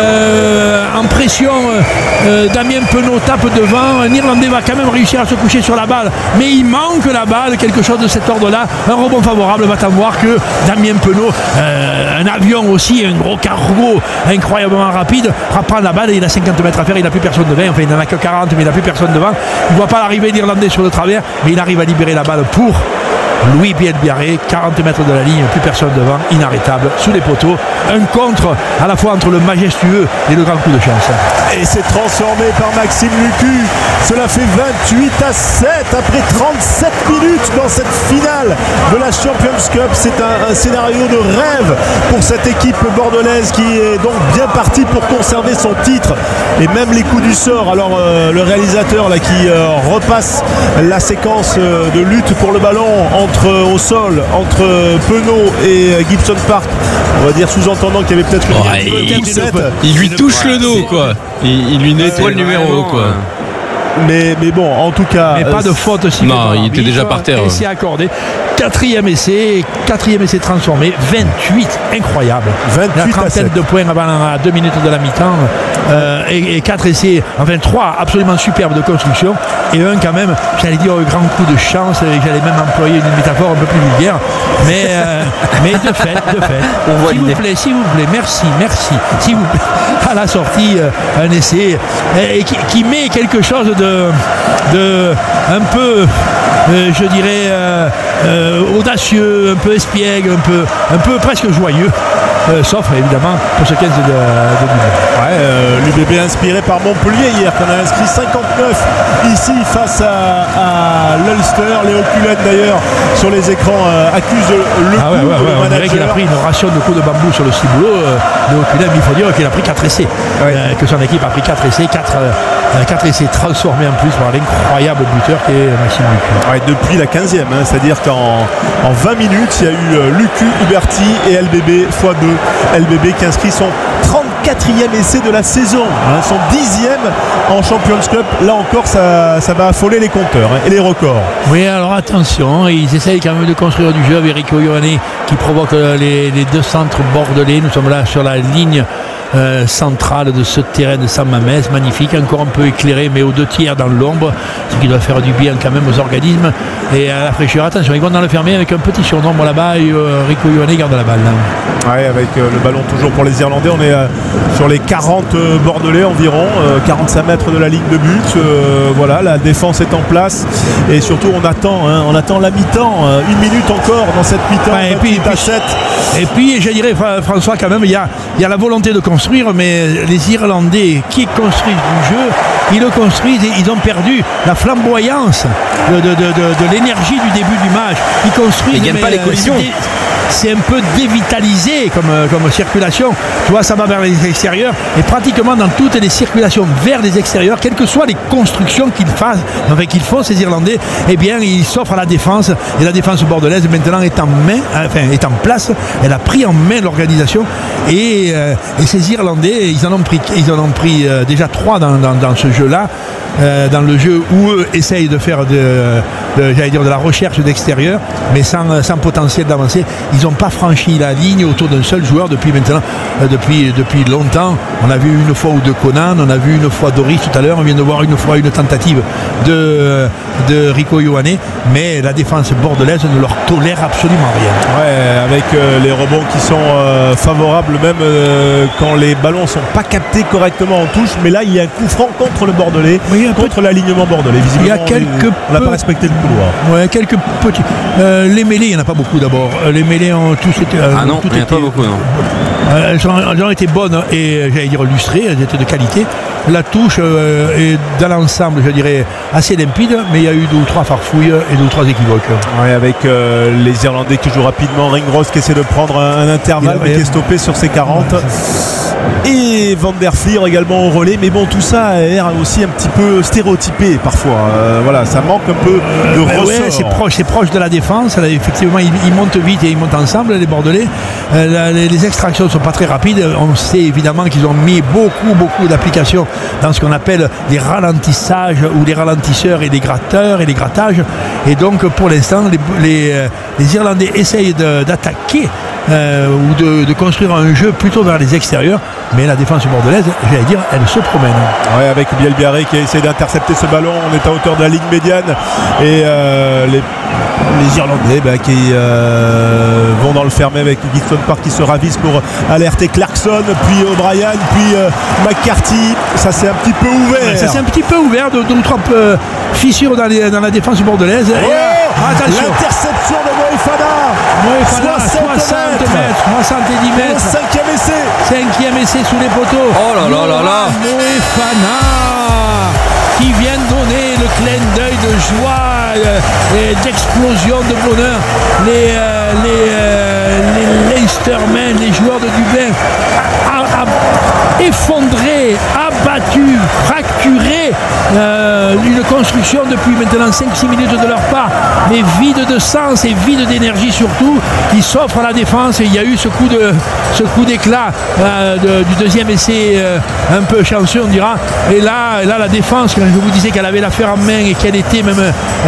en pression. Damien Penaud tape devant, un Irlandais va quand même réussir à se coucher sur la balle, mais il manque la balle, quelque chose de cet ordre là. Un rebond favorable, va-t-en voir que Damien Penaud, un avion aussi, un gros cargo incroyablement rapide, reprend la balle et il a 50 mètres à faire, il n'a plus personne devant, enfin il n'en a que 40 mais il n'a plus personne devant, il ne voit pas l'arrivée d'Irlandais sur le travers, mais il arrive à libérer la balle pour Louis Bielbiarré, 40 mètres de la ligne, plus personne devant, inarrêtable, sous les poteaux, un contre à la fois entre le majestueux et le grand coup de chance. Et c'est transformé par Maxime Lucu, cela fait 28-7 après 37 minutes dans cette finale de la Champions Cup. C'est un scénario de rêve pour cette équipe bordelaise qui est donc bien partie pour conserver son titre et même les coups du sort. Alors le réalisateur là qui repasse la séquence de lutte pour le ballon au sol entre Penaud et Gibson Park, on va dire sous-entendant qu'il y avait peut-être il lui touche le dos quoi, il lui nettoie le numéro quoi. Mais bon, en tout cas, mais pas de faute si non, il était déjà par terre. Essai accordé, quatrième essai transformé, 28, incroyable. 28 la trentaine de points avant à 2 minutes de la mi-temps et 4 essais, enfin 3 absolument superbes de construction et un quand même, j'allais dire grand coup de chance, et j'allais même employer une métaphore un peu plus vulgaire, mais de fait. S'il vous plaît, merci, s'il vous plaît. À la sortie, un essai qui met quelque chose de un peu, je dirais, audacieux, un peu espiègle, un peu presque joyeux. Sauf évidemment pour ce 15 de l'UBB inspiré par Montpellier hier, qu'on a inscrit 59 ici face à l'Ulster. Léo Cullen d'ailleurs sur les écrans accuse le coup. On dirait qu'il a pris une ration de coups de bambou sur le ciboulot. Léo Cullen, il faut dire qu'il a pris 4 essais, que son équipe a pris 4 essais, 4 essais transformés en plus par l'incroyable buteur qui est Maxime Lucu. Depuis la 15e, c'est-à-dire qu'en 20 minutes il y a eu Lucu, Huberty et LBB x2. LBB qui inscrit son 34e essai de la saison, son 10e en Champions Cup. Là encore ça va affoler les compteurs et les records. Oui, alors attention, ils essayent quand même de construire du jeu avec Rico Ioane qui provoque les deux centres bordelais. Nous sommes là sur la ligne centrale de ce terrain de San Mamés, magnifique, encore un peu éclairé mais aux 2 tiers dans l'ombre, ce qui doit faire du bien quand même aux organismes et à la fraîcheur. Attention, ils vont dans le fermé avec un petit surnombre là-bas et Rico Ioane garde la balle là. Ouais, avec le ballon toujours pour les Irlandais, on est sur les 40 bordelais environ, 45 mètres de la ligne de but. Voilà, la défense est en place et surtout on attend la mi-temps, 1 minute encore dans cette mi-temps. Et puis je dirais François, quand même il y a la volonté de construire, mais les Irlandais qui construisent du jeu, ils le construisent et ils ont perdu la flamboyance de l'énergie du début du match. Ils construisent, ils gagnent pas les collisions. c'est un peu dévitalisé comme circulation. Tu vois, ça va vers les extérieurs et pratiquement dans toutes les circulations vers les extérieurs, quelles que soient les constructions qu'ils font ces Irlandais, eh bien ils s'offrent à la défense, et la défense bordelaise maintenant est en place. Elle a pris en main l'organisation et ces Irlandais, ils en ont pris déjà 3 dans ce jeu-là. Dans le jeu où eux essayent de faire de la recherche d'extérieur, mais sans potentiel d'avancée. Ils n'ont pas franchi la ligne autour d'un seul joueur depuis longtemps. On a vu une fois ou deux Conan, on a vu une fois Doris tout à l'heure, on vient de voir une fois une tentative de Rico Ioane, mais la défense bordelaise ne leur tolère absolument rien. Ouais, avec les rebonds qui sont favorables même quand les ballons ne sont pas captés correctement en touche, mais là il y a un coup franc contre le Bordelais. Oui, contre l'alignement bordelais. Visiblement, on n'a pas respecté le couloir. Ouais, quelques petits. Les mêlées, il n'y en a pas beaucoup d'abord. Les mêlées ont tous été. Non, il n'y en a pas beaucoup, non. Elles ont été bonnes et j'allais dire lustrées, elles étaient de qualité. La touche est dans l'ensemble, je dirais, assez limpide, mais il y a eu 2 ou 3 farfouilles et 2 ou 3 équivoques. Ouais, avec les Irlandais qui jouent rapidement, Ringrose qui essaie de prendre un intervalle, mais qui est stoppé sur ses 40. Et Van der Flier également au relais, mais bon, tout ça a l'air aussi un petit peu stéréotypé parfois. Voilà, ça manque un peu de ressort. Ouais, c'est proche de la défense. Là, effectivement, ils montent vite et ils montent ensemble, les Bordelais. Les extractions ne sont pas très rapides. On sait évidemment qu'ils ont mis beaucoup d'applications dans ce qu'on appelle des ralentissages ou des ralentisseurs et des gratteurs et des grattages. Et donc, pour l'instant, les Irlandais essayent d'attaquer ou de construire un jeu plutôt vers les extérieurs, mais la défense bordelaise, j'allais dire, elle se promène. Ouais, avec Bielbiaré qui a essayé d'intercepter ce ballon, on est à hauteur de la ligne médiane et les Irlandais qui vont dans le fermé avec Gibson Park qui se ravise pour alerter Clarkson, puis O'Brien, puis McCarthy. Ça s'est un petit peu ouvert. Ça s'est un petit peu ouvert, de 2 ou 3 fissures dans la défense bordelaise. Attention, l'interception de Moefana, 70 mètres, 5e essai sous les poteaux. Oh là là Moefana qui vient donner le clin d'œil de joie et d'explosion de bonheur. Les Leinstermen, les joueurs de Dublin, effondrés, abattus, fracturés, une construction depuis maintenant 5-6 minutes de leur part, mais vide de sens et vide d'énergie surtout, qui s'offre à la défense. Et il y a eu ce coup d'éclat du deuxième essai un peu chanceux, on dira. Et là la défense, quand je vous disais qu'elle avait l'affaire en main et qu'elle était même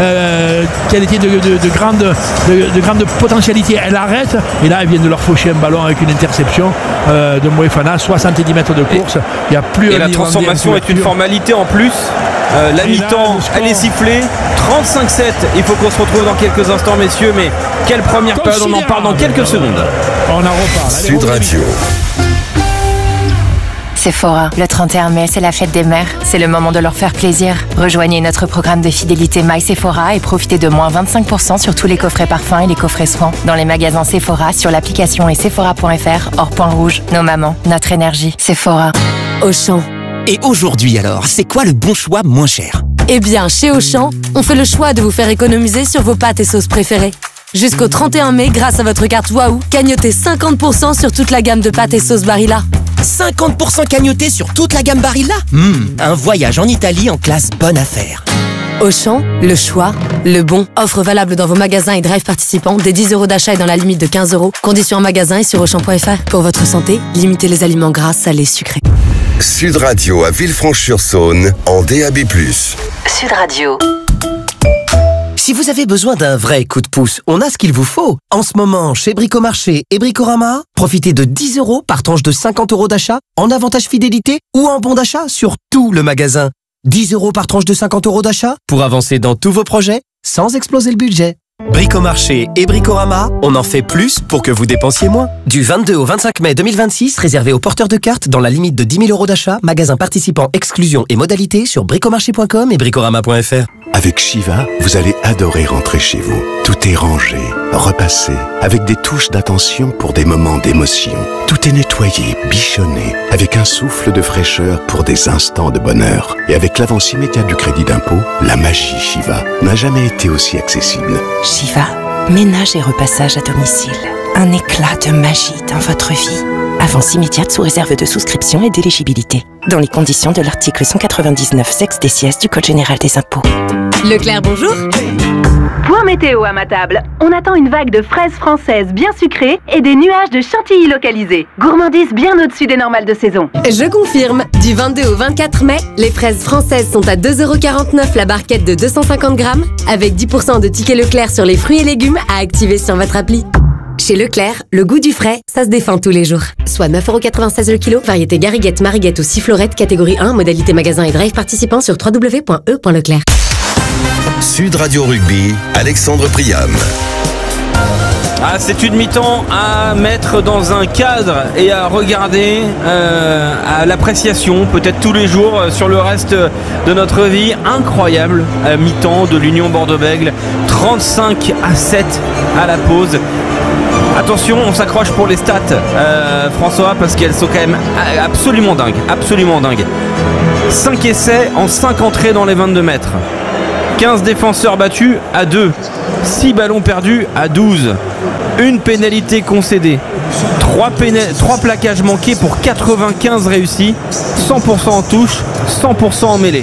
de grande potentialité, elle arrête. Et là elle vient de leur faucher un ballon avec une interception de Moefana, 70 mètres de course. Il y a plus. Et la transformation est une formalité en plus. La mi-temps, elle est sifflée. 35-7. Il faut qu'on se retrouve dans quelques instants, messieurs. Mais quelle première période, on en parle dans quelques secondes. On en reparle. Sud Radio. Sephora, le 31 mai, c'est la fête des mères. C'est le moment de leur faire plaisir. Rejoignez notre programme de fidélité My Sephora et profitez de moins 25% sur tous les coffrets parfums et les coffrets soins. Dans les magasins Sephora, sur l'application et sephora.fr, hors point rouge. Nos mamans, notre énergie. Sephora. Auchan. Et aujourd'hui alors, c'est quoi le bon choix moins cher? Eh bien, chez Auchan, on fait le choix de vous faire économiser sur vos pâtes et sauces préférées. Jusqu'au 31 mai, grâce à votre carte Waouh, cagnotez 50% sur toute la gamme de pâtes et sauces Barilla. 50% cagnoté sur toute la gamme Barilla. Un voyage en Italie en classe bonne affaire. Auchan, le choix, le bon. Offre valable dans vos magasins et drive participants dès 10 € d'achat et dans la limite de 15 €. Conditions en magasin et sur Auchan.fr. Pour votre santé, limitez les aliments gras, salés, sucrés. Sud Radio à Villefranche-sur-Saône en DAB+. Sud Radio. Si vous avez besoin d'un vrai coup de pouce, on a ce qu'il vous faut. En ce moment, chez Bricomarché et Bricorama, profitez de 10 € par tranche de 50 € d'achat, en avantage fidélité ou en bon d'achat sur tout le magasin. 10 € par tranche de 50 € d'achat pour avancer dans tous vos projets sans exploser le budget. Bricomarché et Bricorama, on en fait plus pour que vous dépensiez moins. Du 22 au 25 mai 2026, réservé aux porteurs de cartes dans la limite de 10 000 € d'achat, magasin participant, exclusion et modalités sur bricomarché.com et bricorama.fr. Avec Shiva, vous allez adorer rentrer chez vous. Tout est rangé, repassé, avec des touches d'attention pour des moments d'émotion. Tout est nettoyé, bichonné, avec un souffle de fraîcheur pour des instants de bonheur. Et avec l'avance immédiate du crédit d'impôt, la magie Shiva n'a jamais été aussi accessible. Shiva, ménage et repassage à domicile. un éclat de magie dans votre vie. Avance immédiate sous réserve de souscription et d'éligibilité. Dans les conditions de l'article 199 sexe des sièges du Code général des impôts. Leclerc, bonjour. Point météo à ma table. On attend une vague de fraises françaises bien sucrées et des nuages de chantilly localisés. Gourmandise bien au-dessus des normales de saison. Je confirme. Du 22 au 24 mai, les fraises françaises sont à 2,49€ la barquette de 250 grammes, avec 10% de tickets Leclerc sur les fruits et légumes à activer sur votre appli. Chez Leclerc, le goût du frais, ça se défend tous les jours. Soit 9,96€ le kilo, variété Gariguette, Mariguette ou Sifflorette, catégorie 1, modalité magasin et drive participant sur www.e.leclerc. Sud Radio Rugby, Alexandre Priam. Ah, c'est une mi-temps à mettre dans un cadre et à regarder à l'appréciation, peut-être tous les jours sur le reste de notre vie. Incroyable mi-temps de l'Union Bordeaux-Bègles, 35-7 à la pause. Attention, on s'accroche pour les stats, François, parce qu'elles sont quand même absolument dingues. 5 essais en 5 entrées dans les 22 mètres. 15 défenseurs battus à 2, 6 ballons perdus à 12, une pénalité concédée, 3 plaquages manqués pour 95 réussis, 100% en touche, 100% en mêlée.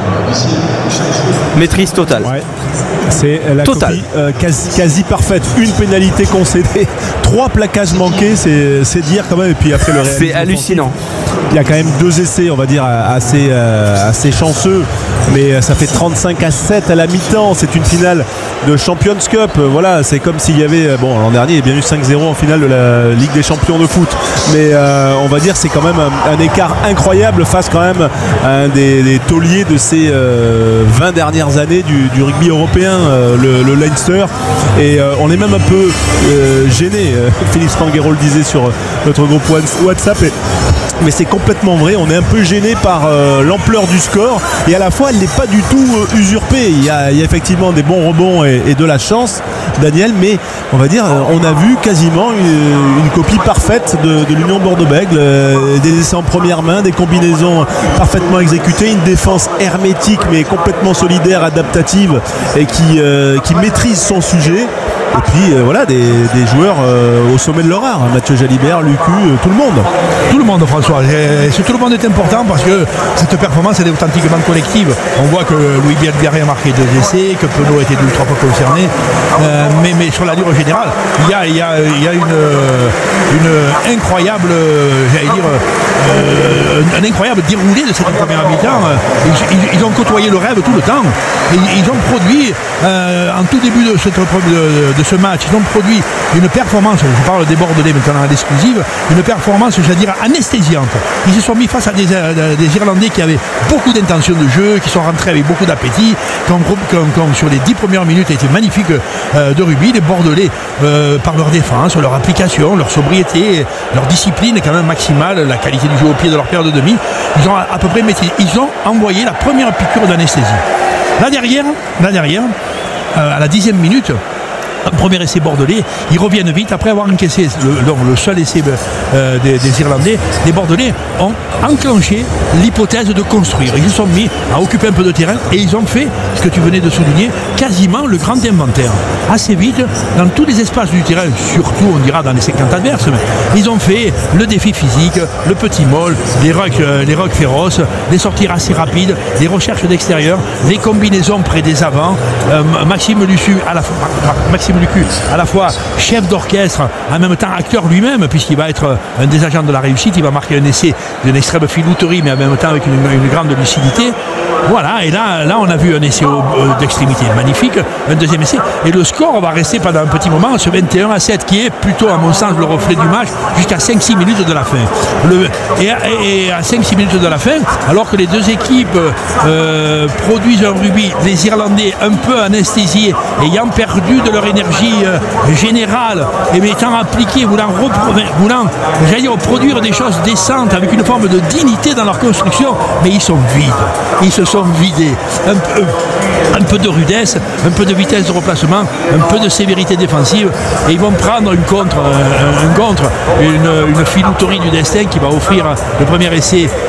Maîtrise totale. Ouais. C'est la Total. copie quasi parfaite. Une pénalité concédée, 3 plaquages manqués, c'est dire quand même. Et puis après le réalisme, c'est hallucinant. Il y a quand même 2 essais, on va dire, assez chanceux. Mais ça fait 35-7 à la mi-temps. C'est une finale de Champions Cup. Voilà, c'est comme s'il y avait... Bon, l'an dernier, il y a bien eu 5-0 en finale de la Ligue des Champions de foot. Mais on va dire c'est quand même un écart incroyable face quand même à un des tauliers de ces 20 dernières années du rugby européen, le Leinster. Et on est même un peu gêné. Philippe Spanghero le disait sur notre groupe WhatsApp. Mais c'est complètement vrai, on est un peu gêné par l'ampleur du score et à la fois elle n'est pas du tout usurpée. Il y a effectivement des bons rebonds et de la chance, Daniel, mais on va dire on a vu quasiment une copie parfaite de l'Union Bordeaux-Bègles, des essais en première main, des combinaisons parfaitement exécutées, une défense hermétique mais complètement solidaire, adaptative et qui maîtrise son sujet. Et puis voilà, des joueurs au sommet de leur art, Mathieu Jalibert, Lucu, tout le monde. Tout le monde, François. Et tout le monde est important parce que cette performance elle est authentiquement collective. On voit que Louis Bielgaré a marqué 2 essais, que Penaud était 2 ou 3 fois concerné. Mais sur la durée générale, il y a une incroyable, un incroyable déroulé de cette première mi-temps. Ils ont côtoyé le rêve tout le temps. Et ils ont produit, en tout début de ce match, ils ont produit une performance, je parle des Bordelais maintenant à l'exclusive, une performance, j'allais dire, anesthésiante. Ils se sont mis face à des Irlandais qui avaient beaucoup d'intention de jeu, qui sont rentrés avec beaucoup d'appétit, comme sur les 10 premières minutes a été magnifique de rugby. Les Bordelais, par leur défense, leur application, leur sobriété, leur discipline quand même maximale, la qualité du jeu au pied de leur paire de demi, ils ont à peu près ils ont envoyé la première piqûre d'anesthésie. Là derrière, à la 10e minute, un premier essai bordelais, ils reviennent vite après avoir encaissé le seul essai des Irlandais. Les Bordelais ont enclenché l'hypothèse de construire. Ils se sont mis à occuper un peu de terrain et ils ont fait, ce que tu venais de souligner, quasiment le grand inventaire. Assez vite, dans tous les espaces du terrain, surtout on dira dans les 50 adverses, mais ils ont fait le défi physique, le petit molle, les rucks féroces, les sorties assez rapides, les recherches d'extérieur, les combinaisons près des avants. Maxime Lucu à la fois chef d'orchestre, en même temps acteur lui-même, puisqu'il va être un des agents de la réussite. Il va marquer un essai d'une extrême filouterie, mais en même temps avec une grande lucidité. Voilà, et là on a vu un essai d'extrémité magnifique, un deuxième essai, et le score va rester pendant un petit moment, ce 21-7, qui est plutôt, à mon sens, le reflet du match, jusqu'à 5-6 minutes de la fin. Et à 5-6 minutes de la fin, alors que les deux équipes produisent un rugby, les Irlandais un peu anesthésiés, ayant perdu de leur énergie générale, et étant appliqués, voulant produire des choses décentes, avec une forme de dignité dans leur construction, mais ils sont vides. Ils se sont vidés. Un peu de rudesse, un peu de vitesse de replacement, un peu de sévérité défensive, et ils vont prendre une filouterie du destin qui va offrir le premier essai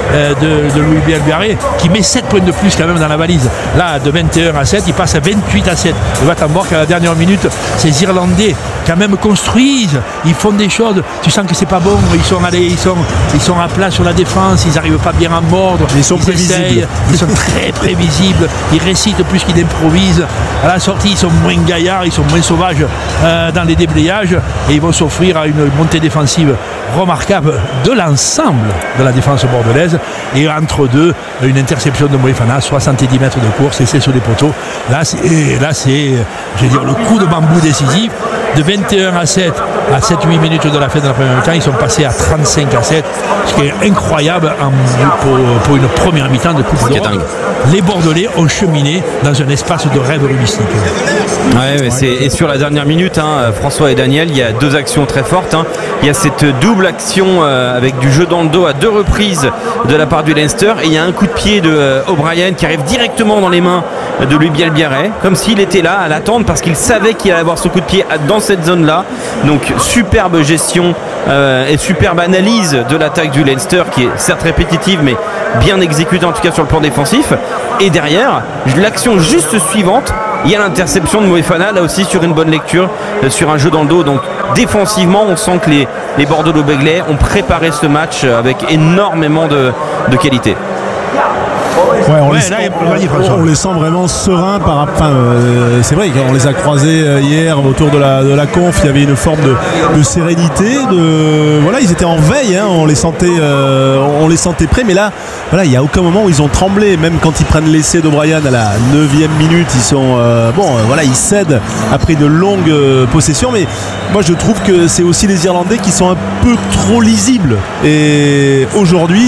de Louis Bielbiarré qui met 7 points de plus quand même dans la valise. Là, de 21 à 7, il passe à 28 à 7. Il va t'en voir qu'à la dernière minute, ces Irlandais quand même construisent, ils font des choses, tu sens que c'est pas bon, ils sont à plat sur la défense, ils n'arrivent pas bien à mordre, ils sont prévisibles, ils sont très prévisibles, ils récitent plus qu'ils improvisent. À la sortie, ils sont moins gaillards, ils sont moins sauvages dans les déblayages et ils vont s'offrir à une montée défensive remarquable de l'ensemble de la défense bordelaise. Et entre deux, une interception de Moefana, 70 mètres de course, et c'est sur les poteaux. Là, c'est je veux dire, le coup de bambou décisif. De 21 à 7 à 7-8 minutes de la fin de la première mi-temps, ils sont passés à 35 à 7, ce qui est incroyable pour une première mi-temps de Coupe d'Europe. Les Bordelais ont cheminé dans un espace de rêve rubistique. Et sur la dernière minute, François et Daniel, il y a deux actions très fortes. Il y a cette double action avec du jeu dans le dos à deux reprises de la part du Leinster, et il y a un coup de pied de O'Brien qui arrive directement dans les mains de Louis Bielbiarré, comme s'il était là à l'attendre parce qu'il savait qu'il allait avoir ce coup de pied dans cette zone-là. Donc superbe gestion et superbe analyse de l'attaque du Leinster, qui est certes répétitive mais bien exécutée en tout cas sur le plan défensif. Et derrière, l'action juste suivante, il y a l'interception de Moefana, là aussi sur une bonne lecture, sur un jeu dans le dos. Donc défensivement, on sent que les Bordeaux-Béglais ont préparé ce match avec énormément de qualité. Ouais, on les sent vraiment sereins c'est vrai qu'on les a croisés hier autour de la conf, il y avait une forme de sérénité, ils étaient en veille, on les sentait prêts, mais là il n'y a aucun moment où ils ont tremblé, même quand ils prennent l'essai d'O'Brien à la 9e minute, ils sont ils cèdent après une longue possession, mais moi je trouve que c'est aussi les Irlandais qui sont un peu trop lisibles, et aujourd'hui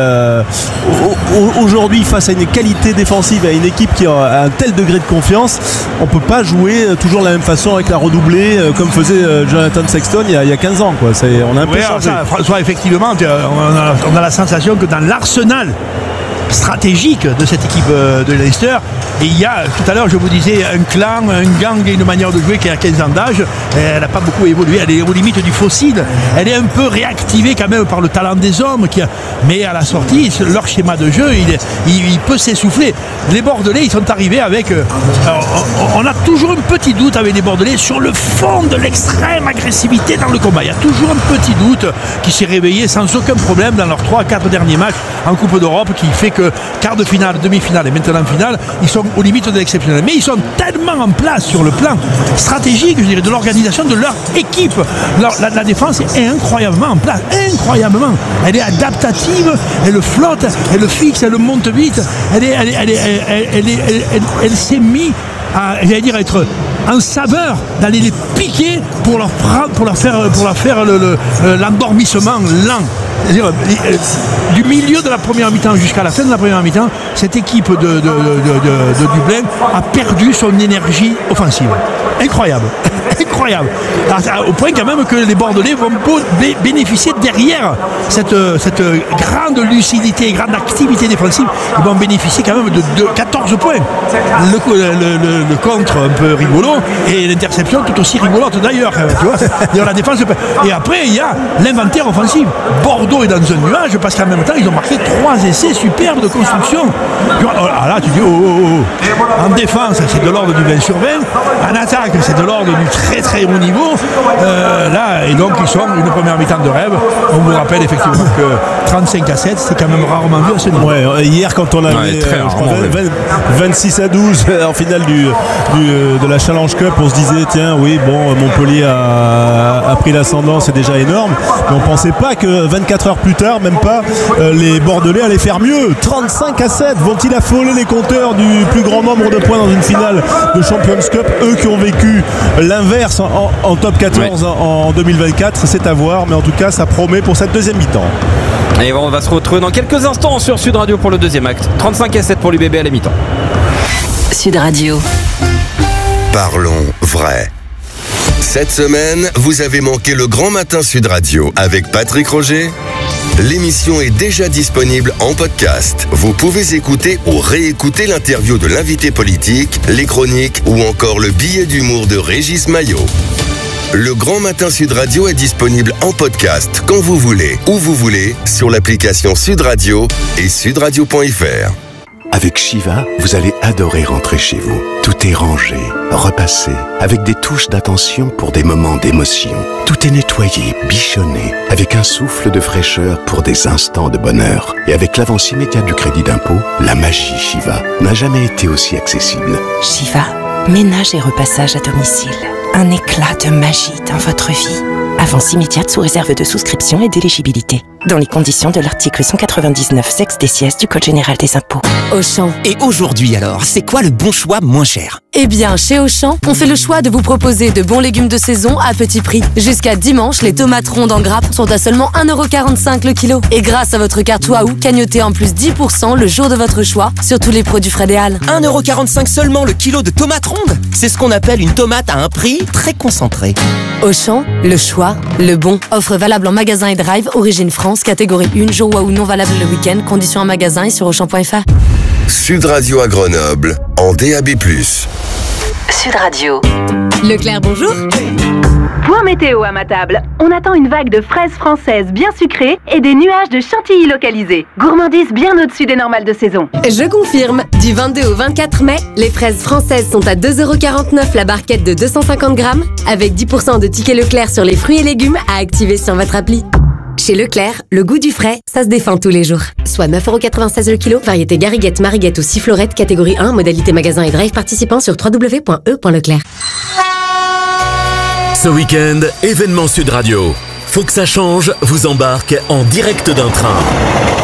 face à une qualité défensive, à une équipe qui a un tel degré de confiance, on ne peut pas jouer toujours de la même façon avec la redoublée comme faisait Jonathan Sexton il y a 15 ans. On a un peu changé. François, effectivement, on a la sensation que dans l'arsenal stratégique de cette équipe de Leicester, et il y a, tout à l'heure je vous disais, un clan, un gang et une manière de jouer qui a 15 ans d'âge. Elle n'a pas beaucoup évolué, elle est aux limites du fossile, elle est un peu réactivée quand même par le talent des hommes, mais à la sortie leur schéma de jeu il peut s'essouffler. Les Bordelais, ils sont arrivés avec on a toujours un petit doute avec les Bordelais sur le fond de l'extrême agressivité dans le combat. Il y a toujours un petit doute qui s'est réveillé sans aucun problème dans leurs 3-4 derniers matchs en Coupe d'Europe, qui fait que quart de finale, demi-finale et maintenant finale, ils sont aux limites de l'exceptionnel. Mais ils sont tellement en place sur le plan stratégique, je dirais, de l'organisation de leur équipe. La défense est incroyablement en place, incroyablement. Elle est adaptative, elle flotte, elle fixe, elle monte vite. Elle s'est mise à, être en saveur, d'aller les piquer pour leur faire l'endormissement lent. C'est-à-dire, du milieu de la première mi-temps jusqu'à la fin de la première mi-temps, cette équipe de Dublin a perdu son énergie offensive. Incroyable. Incroyable. Au point quand même que les Bordelais vont bénéficier derrière cette grande lucidité et grande activité défensive. Ils vont bénéficier quand même de 14 points. Le contre un peu rigolo et l'interception tout aussi rigolote d'ailleurs. Tu vois, la défense. Et après, il y a l'inventaire offensif. Bordeaux est dans un nuage parce qu'en même temps, ils ont marqué 3 essais superbes de construction. Là, tu dis, en défense, c'est de l'ordre du 20 sur 20. En attaque, c'est de l'ordre du très très haut niveau. Et donc, ils sont une première mi-temps de rêve. On vous rappelle effectivement que 35 à 7, c'est quand même rarement vu à ce niveau. Ouais, hier, quand on avait 26 à 12 en finale de la Challenge Cup, on se disait, tiens, Montpellier a pris l'ascendant, c'est déjà énorme. Mais on pensait pas que 24 heures plus tard, même pas, les Bordelais allaient faire mieux. 35 à 7, vont-ils affoler les compteurs du plus grand nombre de points dans une finale de Champions Cup? Eux qui ont vécu l'inverse en top 14 en 2024, c'est à voir, mais en tout cas ça promet pour cette deuxième mi-temps. Et on va se retrouver dans quelques instants sur Sud Radio pour le deuxième acte. 35 à 7 pour l'UBB à la mi-temps. Sud Radio. Parlons vrai. Cette semaine, vous avez manqué le Grand Matin Sud Radio avec Patrick Roger. L'émission est déjà disponible en podcast. Vous pouvez écouter ou réécouter l'interview de l'invité politique, les chroniques ou encore le billet d'humour de Régis Maillot. Le Grand Matin Sud Radio est disponible en podcast quand vous voulez, où vous voulez, sur l'application Sud Radio et sudradio.fr. Avec Shiva, vous allez adorer rentrer chez vous. Tout est rangé, repassé, avec des touches d'attention pour des moments d'émotion. Tout est nettoyé, bichonné, avec un souffle de fraîcheur pour des instants de bonheur. Et avec l'avance immédiate du crédit d'impôt, la magie Shiva n'a jamais été aussi accessible. Shiva, ménage et repassage à domicile. Un éclat de magie dans votre vie. Avance immédiate sous réserve de souscription et d'éligibilité. Dans les conditions de l'article 199 sexe des sièges du Code général des impôts. Auchan. Et aujourd'hui alors, c'est quoi le bon choix moins cher? Eh bien, chez Auchan, on fait le choix de vous proposer de bons légumes de saison à petit prix. Jusqu'à dimanche, les tomates rondes en grappe sont à seulement 1,45€ le kilo. Et grâce à votre carte Waouh, cagnotez en plus 10% le jour de votre choix sur tous les produits frais des Halles. 1,45€ seulement le kilo de tomates rondes? C'est ce qu'on appelle une tomate à un prix très concentré. Auchan, le choix, le bon. Offre valable en magasin et drive, origine France, catégorie 1, jour Waouh non valable le week-end, conditions en magasin et sur Auchan.fr. Sud Radio à Grenoble, en DAB+. Sud Radio. Leclerc, bonjour. Point météo à ma table. On attend une vague de fraises françaises bien sucrées et des nuages de chantilly localisés. Gourmandise bien au-dessus des normales de saison. Je confirme. Du 22 au 24 mai, les fraises françaises sont à 2,49€ la barquette de 250 grammes, avec 10% de tickets Leclerc sur les fruits et légumes à activer sur votre appli. Chez Leclerc, le goût du frais, ça se défend tous les jours. Soit 9,96€ le kilo, variété Gariguette, Mariguette ou Sifflorette, catégorie 1, modalité magasin et drive participant sur www.e.leclerc. Ce week-end, événement Sud Radio. Faut que ça change vous embarque en direct d'un train.